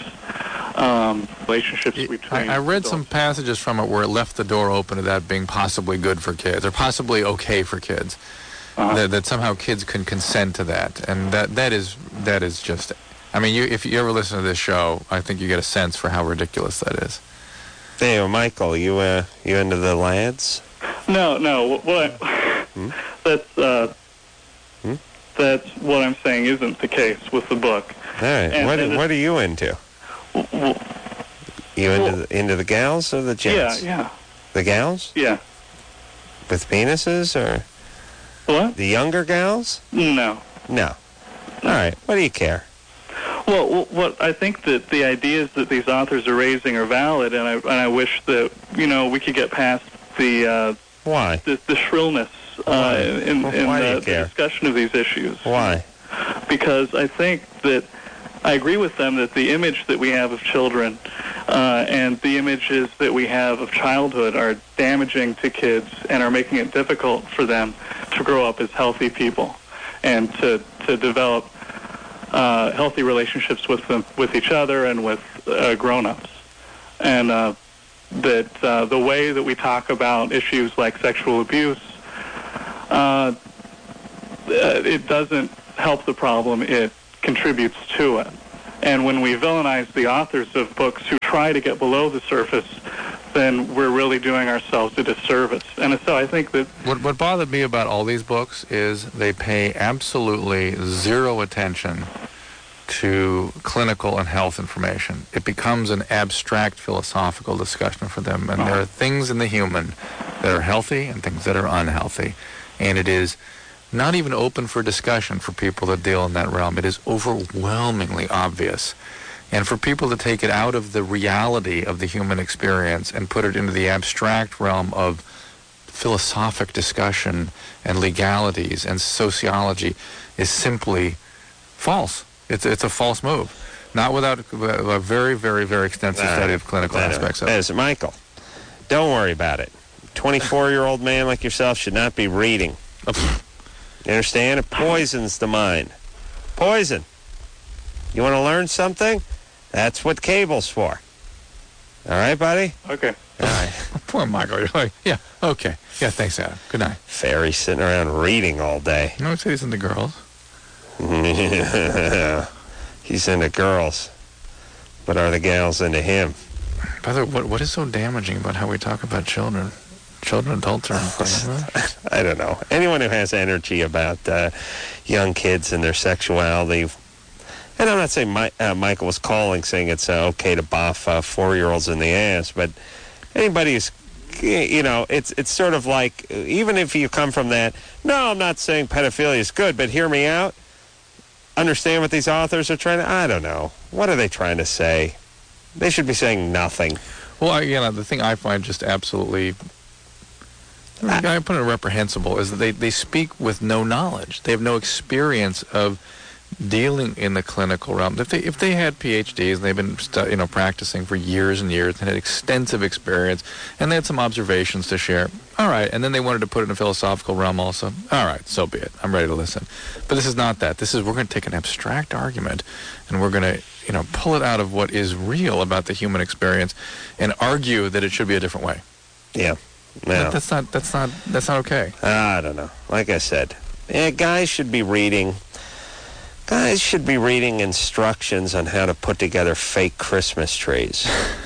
um, relationships between I, I read adults. some passages from it where it left the door open to that being possibly good for kids or possibly okay for kids. Uh-huh. That, that somehow kids can consent to that, and that that is that is just. I mean, you, if you ever listen to this show, I think you get a sense for how ridiculous that is. Hey, well, Michael, you uh, you into the lads? No, no. What I, Hmm? that's uh, Hmm? that's what I'm saying isn't the case with the book. All right. And- what and what are you into? W- w- You into Well- the, into the gals or the Yeah, gents? yeah, The gals yeah. with penises or What? the younger gals? No. No. All right. What do you care? Well, w- what I think that the ideas that these authors are raising are valid, and I and I wish that you know we could get past the uh, Why? the, the shrillness uh, Why? in, in Why do the, you the care? discussion of these issues. Why? Because I think that I agree with them that the image that we have of children uh, and the images that we have of childhood are damaging to kids and are making it difficult for them to grow up as healthy people and to, to develop uh, healthy relationships with them, with each other and with uh, grown-ups. And uh, that uh, the way that we talk about issues like sexual abuse, uh, it doesn't help the problem, it contributes to it. And when we villainize the authors of books who try to get below the surface, then we're really doing ourselves a disservice. And so I think that... What, what bothered me about all these books is they pay absolutely zero attention to clinical and health information. It becomes an abstract philosophical discussion for them. And there are things in the human that are healthy and things that are unhealthy. And it is not even open for discussion for people that deal in that realm. It is overwhelmingly obvious. And for people to take it out of the reality of the human experience and put it into the abstract realm of philosophic discussion and legalities and sociology is simply false. It's it's a false move. Not without a very, very, very extensive uh, study of clinical uh, aspects of it. As Michael, don't worry about it. twenty-four-year-old man like yourself should not be reading. You understand? It poisons the mind. Poison. You want to learn something? That's what cable's for. All right, buddy? Okay. All right. Poor Michael. You're like, yeah, okay. Yeah, thanks, Adam. Good night. Fairy sitting around reading all day. No, it's he's into girls. He's into girls. But are the gals into him? By the way, what, what is so damaging about how we talk about children? Children, adults, are... I don't know. Anyone who has energy about uh, young kids and their sexuality... And I'm not saying My, uh, Michael was calling saying it's uh, okay to boff uh, four-year-olds in the ass, but anybody who's, you know, it's it's sort of like, even if you come from that, no, I'm not saying pedophilia is good, but hear me out. Understand what these authors are trying to, I don't know. What are they trying to say? They should be saying nothing. Well, I, you know, the thing I find just absolutely, I, mean, I put it reprehensible, is that they, they speak with no knowledge. They have no experience of dealing in the clinical realm. If they if they had P H Ds and they've been stu- you know practicing for years and years and had extensive experience and they had some observations to share, all right. And then they wanted to put it in a philosophical realm also, all right, so be it. I'm ready to listen. But this is not that. This is we're going to take an abstract argument and we're going to you know pull it out of what is real about the human experience and argue that it should be a different way. Yeah, no. that, that's not that's not that's not okay. Uh, I don't know. Like I said, yeah, guys should be reading. Guys should be reading instructions on how to put together fake Christmas trees.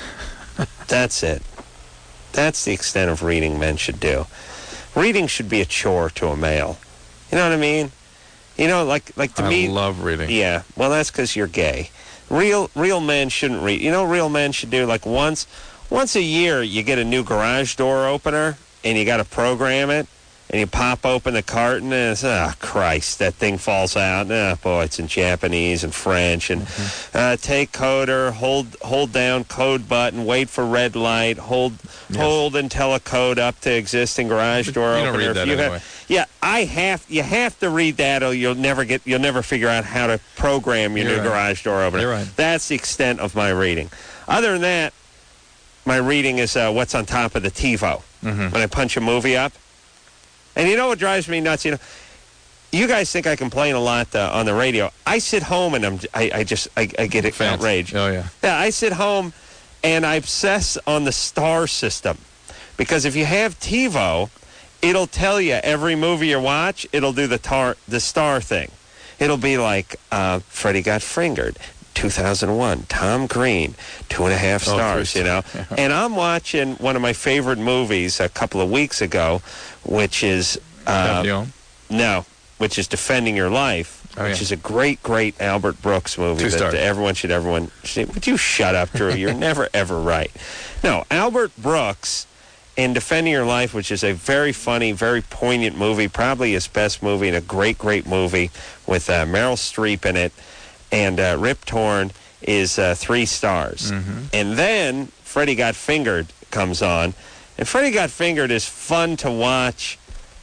That's it. That's the extent of reading men should do. Reading should be a chore to a male. You know what I mean? You know, like like to I me. I love reading. Yeah. Well, that's because you're gay. Real real men shouldn't read. You know, what real men should do like once once a year. You get a new garage door opener and you got to program it. And you pop open the carton and it's, oh, Christ, that thing falls out. Oh, boy, it's in Japanese and French. And mm-hmm. uh, take coder, hold hold down code button, wait for red light, hold yes. hold until a code up to existing garage door you opener. Don't read that you anyway. have, yeah, I have. You have to read that, or you'll never get. You'll never figure out how to program your You're new right. garage door opener. You're right. That's the extent of my reading. Other than that, my reading is uh, what's on top of the TiVo mm-hmm. when I punch a movie up. And you know what drives me nuts? You know, you guys think I complain a lot uh, on the radio. I sit home and I'm, I, I just, I, I get it outraged. Oh, yeah. Yeah, I sit home and I obsess on the star system. Because if you have TiVo, it'll tell you every movie you watch, it'll do the tar, the star thing. It'll be like, uh, Freddie Got Fingered, two thousand one, Tom Green, two and a half stars, oh, you know. Yeah. And I'm watching one of my favorite movies a couple of weeks ago, which is uh, no, which is Defending Your Life, oh, which yeah. is a great, great Albert Brooks movie Two that stars. everyone should, everyone should. Would you shut up, Drew? You're never, ever right. No, Albert Brooks in Defending Your Life, which is a very funny, very poignant movie, probably his best movie, and a great, great movie with uh, Meryl Streep in it, and uh, Rip Torn is uh, three stars. Mm-hmm. And then Freddie Got Fingered comes on. And Freddie Got Fingered is fun to watch,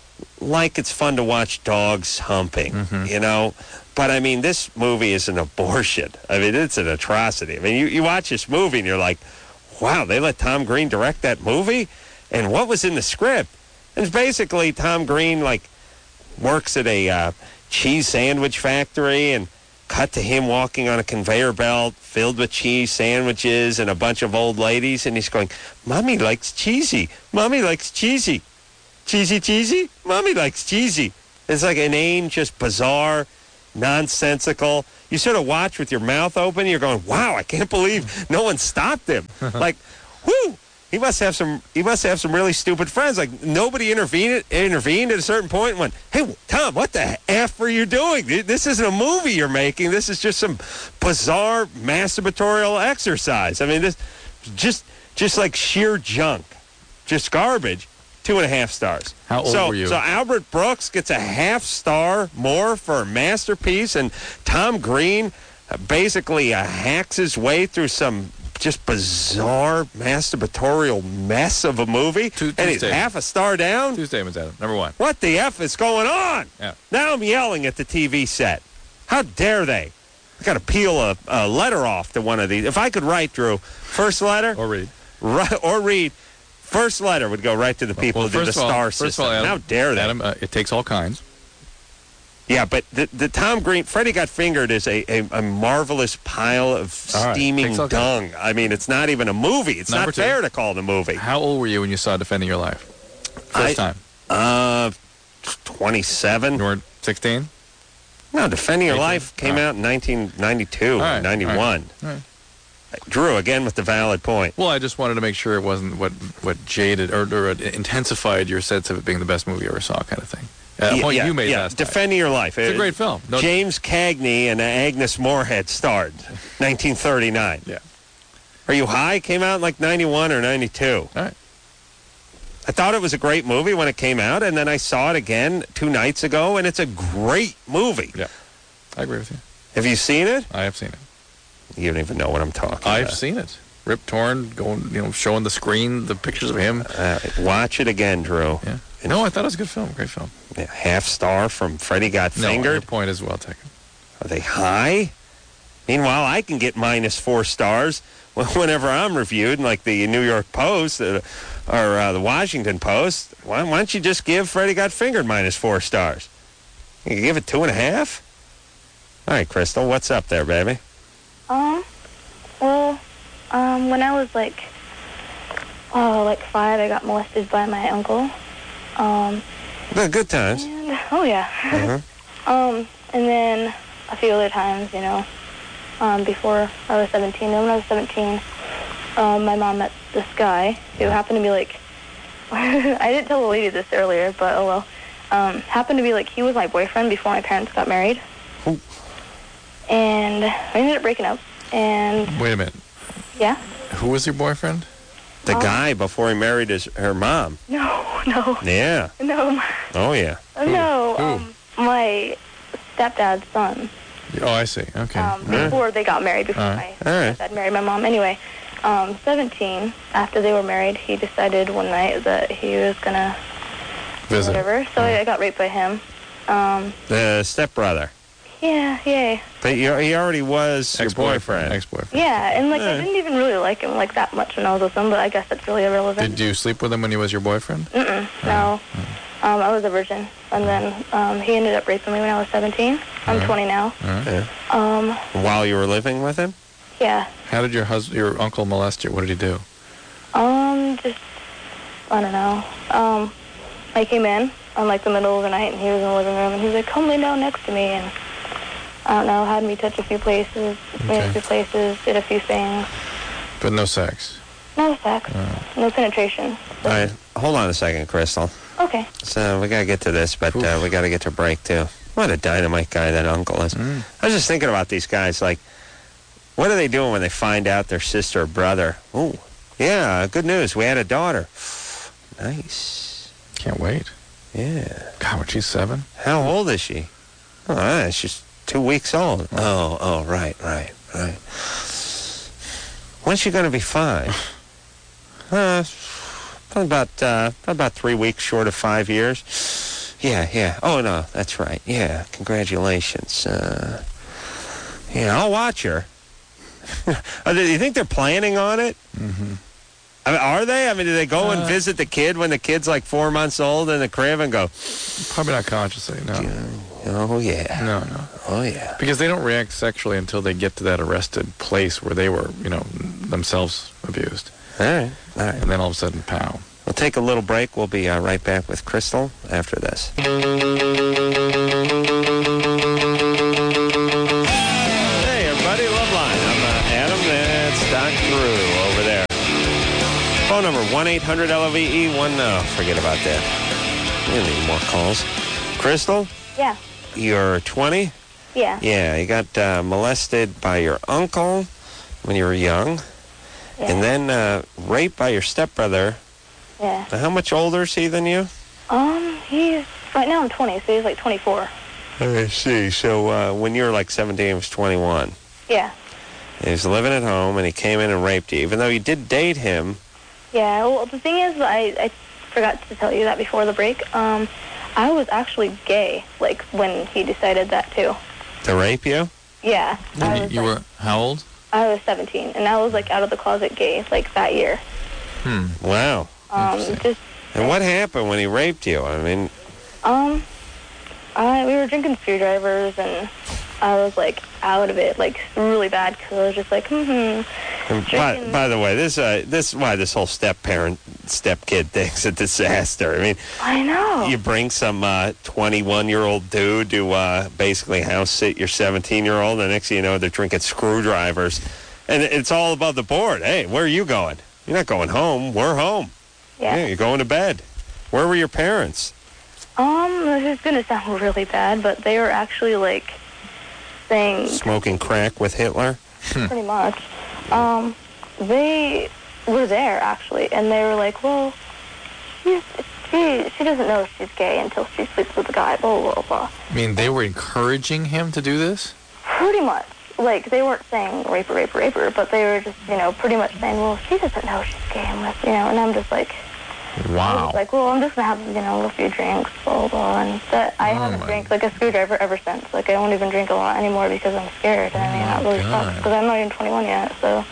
like it's fun to watch dogs humping, mm-hmm. you know. But, I mean, this movie is an abortion. I mean, it's an atrocity. I mean, you, you watch this movie and you're like, wow, they let Tom Green direct that movie? And what was in the script? And it's basically Tom Green, like, works at a uh, cheese sandwich factory and cut to him walking on a conveyor belt filled with cheese sandwiches and a bunch of old ladies, and he's going, Mommy likes cheesy. Mommy likes cheesy. Cheesy, cheesy? Mommy likes cheesy. It's like inane, just bizarre, nonsensical. You sort of watch with your mouth open. You're going, wow, I can't believe no one stopped him. Like, whoo, he must have some. He must have some really stupid friends. Like nobody intervened. Intervened at a certain point and went, hey, Tom, what the f are you doing? This isn't a movie you're making. This is just some bizarre masturbatorial exercise. I mean, this just just like sheer junk, just garbage. Two and a half stars. How old so, were you? So Albert Brooks gets a half star more for a masterpiece, and Tom Green uh, basically uh, hacks his way through some just bizarre masturbatorial mess of a movie, two, and he's half a star down? Two statements, Adam. Number one. What the F is going on? Yeah. Now I'm yelling at the T V set. How dare they? I got to peel a, a letter off to one of these. If I could write, Drew, first letter. Or read. Right, or read. First letter would go right to the people well, who did the star all, system. First of all, Adam, How dare they? Adam, uh, it takes all kinds. Yeah, but the, the Tom Green, Freddie Got Fingered is a, a, a marvelous pile of All steaming right. dung. Kinds. I mean, it's not even a movie. It's Number not two. fair to call it a movie. How old were you when you saw Defending Your Life? First I, time. Uh, twenty-seven. You were sixteen? No, Defending Your eighteen? Life came All right. out in nineteen ninety-two All or right. ninety-one. All right. All right. Drew, again with the valid point. Well, I just wanted to make sure it wasn't what, what jaded or, or intensified your sense of it being the best movie you ever saw kind of thing. Uh, yeah, point yeah, you made yeah. last time. Defending Your Life. It's a great film. No, James Cagney and Agnes Moorehead starred. nineteen thirty-nine. Yeah. Are You High? Came out in like ninety-one or ninety-two. All right. I thought it was a great movie when it came out, and then I saw it again two nights ago, and it's a great movie. Yeah. I agree with you. Have you seen it? I have seen it. You don't even know what I'm talking I've about. seen it. Rip Torn, going, you know, showing the screen, the pictures of him. Uh, watch it again, Drew. Yeah. No, I thought it was a good film. Great film. Yeah, half star from Freddie Got No, your Fingered. point is well taken. Are they high? Meanwhile, I can get minus four stars whenever I'm reviewed, like the New York Post uh, or uh, the Washington Post. Why, why don't you just give Freddie Got Fingered minus four stars? You can give it two and a half? All right, Crystal, what's up there, baby? Um, well, um, when I was like, oh, like five, I got molested by my uncle. Um, The good times. and, oh yeah. Uh-huh. um, and then a few other times, you know, um, before I was seventeen. Then when I was seventeen, um, my mom met this guy who happened to be like, I didn't tell the lady this earlier, but oh well. Um, happened to be like, he was my boyfriend before my parents got married. Ooh. And we ended up breaking up. And Wait a minute. yeah. Who was your boyfriend? The Um, guy before he married his her mom. No, no, Yeah. no, Oh, yeah. no. Who? Um, my stepdad's son. Oh, I see. Okay. Um, Yeah. before they got married, before All right. my All right. stepdad married my mom. Anyway, um, seventeen, after they were married, he decided one night that he was gonna Visit. whatever. So I got raped by him. Um, The stepbrother. yeah, yay. But you, he already was your boyfriend. Ex-boyfriend. Yeah, and like Yeah. I didn't even really like him like that much when I was with him, but I guess that's really irrelevant. Did you sleep with him when he was your boyfriend? Mm-mm, no. Um, I was a virgin, and then um, he ended up raping me when I was seventeen. I'm Alright. twenty now. All right. Yeah. Um, While you were living with him? yeah. How did your husband, your uncle molest you? What did he do? Um, just I don't know. Um, I came in on like the middle of the night, and he was in the living room, and he was like, "Come lay down next to me," and I don't know, had me touch a few places, me Okay. a few places, did a few things. But no sex. No sex, no penetration. All right. Hold on a second, Crystal. Okay. So we got to get to this, but uh, Oof. we got to get to break, too. What a dynamite guy that uncle is. Mm. I was just thinking about these guys, like, what are they doing when they find out their sister or brother? Ooh, yeah, good news. We had a daughter. Nice. Can't wait. Yeah. God, when she's seven? How old is she? Oh, ah, she's two weeks old. Oh, oh, right, right, right. When's she going to be five? Uh, probably about, uh, probably about three weeks short of five years. Yeah, yeah. Oh, no, that's right. Yeah, congratulations. Uh, yeah, I'll watch her. Do you think they're planning on it? Mm-hmm. I mean, are they? I mean, do they go and Uh, visit the kid when the kid's like four months old in the crib and go, Probably not consciously, no. Oh, yeah. No, no. Oh, yeah. Because they don't react sexually until they get to that arrested place where they were, you know, themselves abused. All right. All right. And then all of a sudden, pow. We'll take a little break. We'll be uh, right back with Crystal after this. Hey, everybody. Loveline. I'm uh, Adam. That's Doc Drew over there. Phone number one eight hundred L O V E one. No, forget about that. We don't need more calls. Crystal, Yeah. you're twenty? Yeah. Yeah, you got uh, molested by your uncle when you were young, Yeah. and then uh, raped by your stepbrother. Yeah. Now, how much older is he than you? Um, he's right now I'm twenty, so he's like twenty-four. I see. So uh, when you were like seventeen, he was twenty-one. Yeah. He was living at home, and he came in and raped you, even though you did date him. Yeah. Well, the thing is, I I forgot to tell you that before the break. Um, I was actually gay, like when he decided that too. To rape you? Yeah. I You, was, you like, were how old? I was seventeen, and I was like out of the closet gay like that year. Hmm. Wow. Um, just And what happened when he raped you? I mean, um, I we were drinking screwdrivers, and I was like out of it, like really bad, because I was just like, hmm. and by, by the way, this uh, this is why this whole step parent, step kid thing's a disaster. I mean, I know. you bring some uh, twenty-one-year-old dude to uh, basically house sit your seventeen-year-old, and next thing you know, they're drinking screwdrivers. And it's all above the board. Hey, where are you going? You're not going home. We're home. Yeah. Yeah, you're going to bed. Where were your parents? Um, this is gonna sound really bad, but they were actually like saying Smoking crack with Hitler? pretty much. Um, they were there actually, and they were like, "Well, she's, she she doesn't know she's gay until she sleeps with a guy." Blah blah blah. I mean, they were encouraging him to do this? Pretty much. Like, they weren't saying raper, raper, raper, but they were just, you know, pretty much saying, well, she doesn't know she's gay unless, you know, and I'm just like, I Wow. was like, well, I'm just going to have, you know, a few drinks, blah, blah, and that I Oh, haven't my- drank, like, a screwdriver ever since. Like, I don't even drink a lot anymore because I'm scared, and I mean, that really God. sucks, because I'm not even twenty-one yet, so,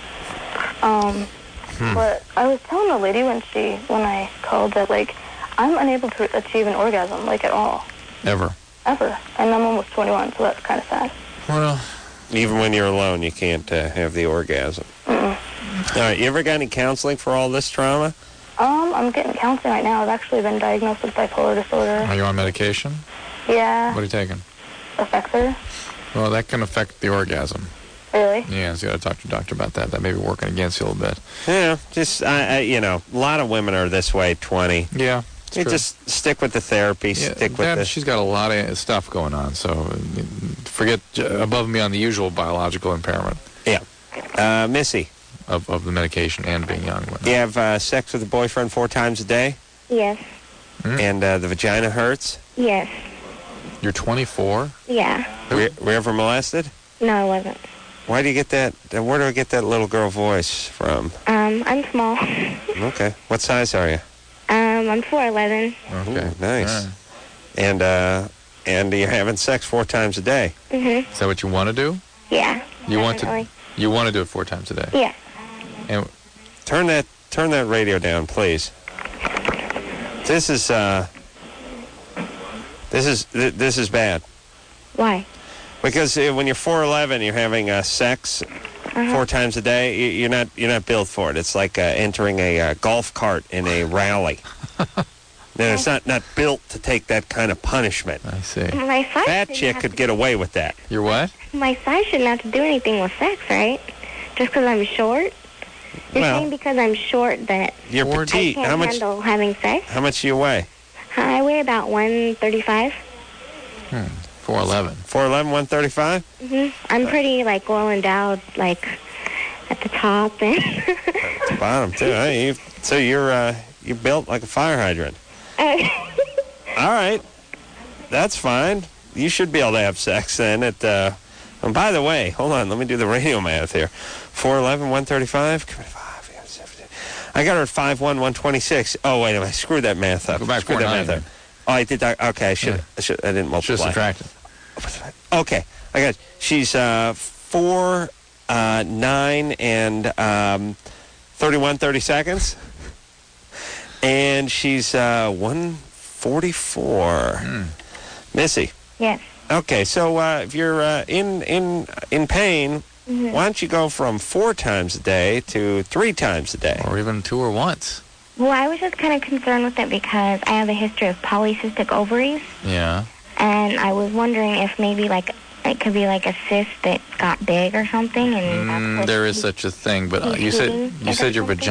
um, Hmm. but I was telling the lady when she, when I called that, like, I'm unable to achieve an orgasm, like, at all, Ever. ever, and I'm almost twenty-one, so that's kind of sad. Well, Even when you're alone, you can't uh, have the orgasm. Mm-mm. All right, you ever got any counseling for all this trauma? Um, I'm getting counseling right now. I've actually been diagnosed with bipolar disorder. are you on medication? Yeah, What are you taking? Effexor. Well, that can affect the orgasm. Really? Yeah, so you got to talk to your doctor about that. That may be working against you a little bit. Yeah, just, I, I, you know, a lot of women are this way at twenty. Yeah. it's You true. just stick with the therapy, Yeah, stick with that- the... She's got a lot of stuff going on, so uh, forget uh, above and beyond the usual biological impairment Yeah. Uh, Missy, of, of the medication and being young. and whatnot. you have uh, sex with a boyfriend four times a day, Yes. Hmm? and uh, the vagina hurts? Yes. You're twenty-four? Yeah. Were, were you ever molested? No, I wasn't. Why do you get that? uh, Where do I get that little girl voice from? Um, I'm small. Okay. What size are you? Um, I'm four eleven. Okay. Ooh, nice. All right. And uh, and you're having sex four times a day. Mhm. Is that what you want to do? Yeah. You want to definitely. you want to do it four times a day? Yeah. And Turn that turn that radio down, please. This is uh. This is th- this is bad Why? because uh, when you're four eleven, you're having uh, sex Uh-huh. four times a day. You, you're not you're not built for it. It's like uh, entering a uh, golf cart in a rally. No, it's not not built to take that kind of punishment. I see. My size. Fat shouldn't chick have could to- get away with that. You're what? My size shouldn't have to do anything with sex, right? Just because I'm short. You're Well- saying because I'm short that You're Or- I petite. can't How much handle having sex? how much do you weigh? I weigh about one thirty-five. four eleven. four eleven, one thirty-five? Mhm. I'm pretty like well endowed, like at the top and. Bottom too. Huh? You, so you're uh, you built like a fire hydrant. All right, that's fine. You should be able to have sex then. At uh, and by the way, hold on. Let me do the radio math here. four eleven, one thirty-five. I got her at five one, one twenty-six. Oh wait a minute, I screwed that math up. Go back screwed four that nine, math up. Oh, I did that. Okay, I should. Yeah. I should. I didn't multiply. Just subtracted. Okay, I got. She's uh, four, uh, nine, and um, thirty-one, thirty seconds, and she's uh, one forty-four. Hmm. Missy, Yes. Okay, so uh, if you're uh, in in in pain, Mhm. why don't you go from four times a day to three times a day? Or even two or once. Well, I was just kind of concerned with it because I have a history of polycystic ovaries, Yeah. and I was wondering if maybe like it could be like a cyst that got big or something, and that's Mm, what there is such a thing, but uh, he's you said eating you it said or your something? vagina.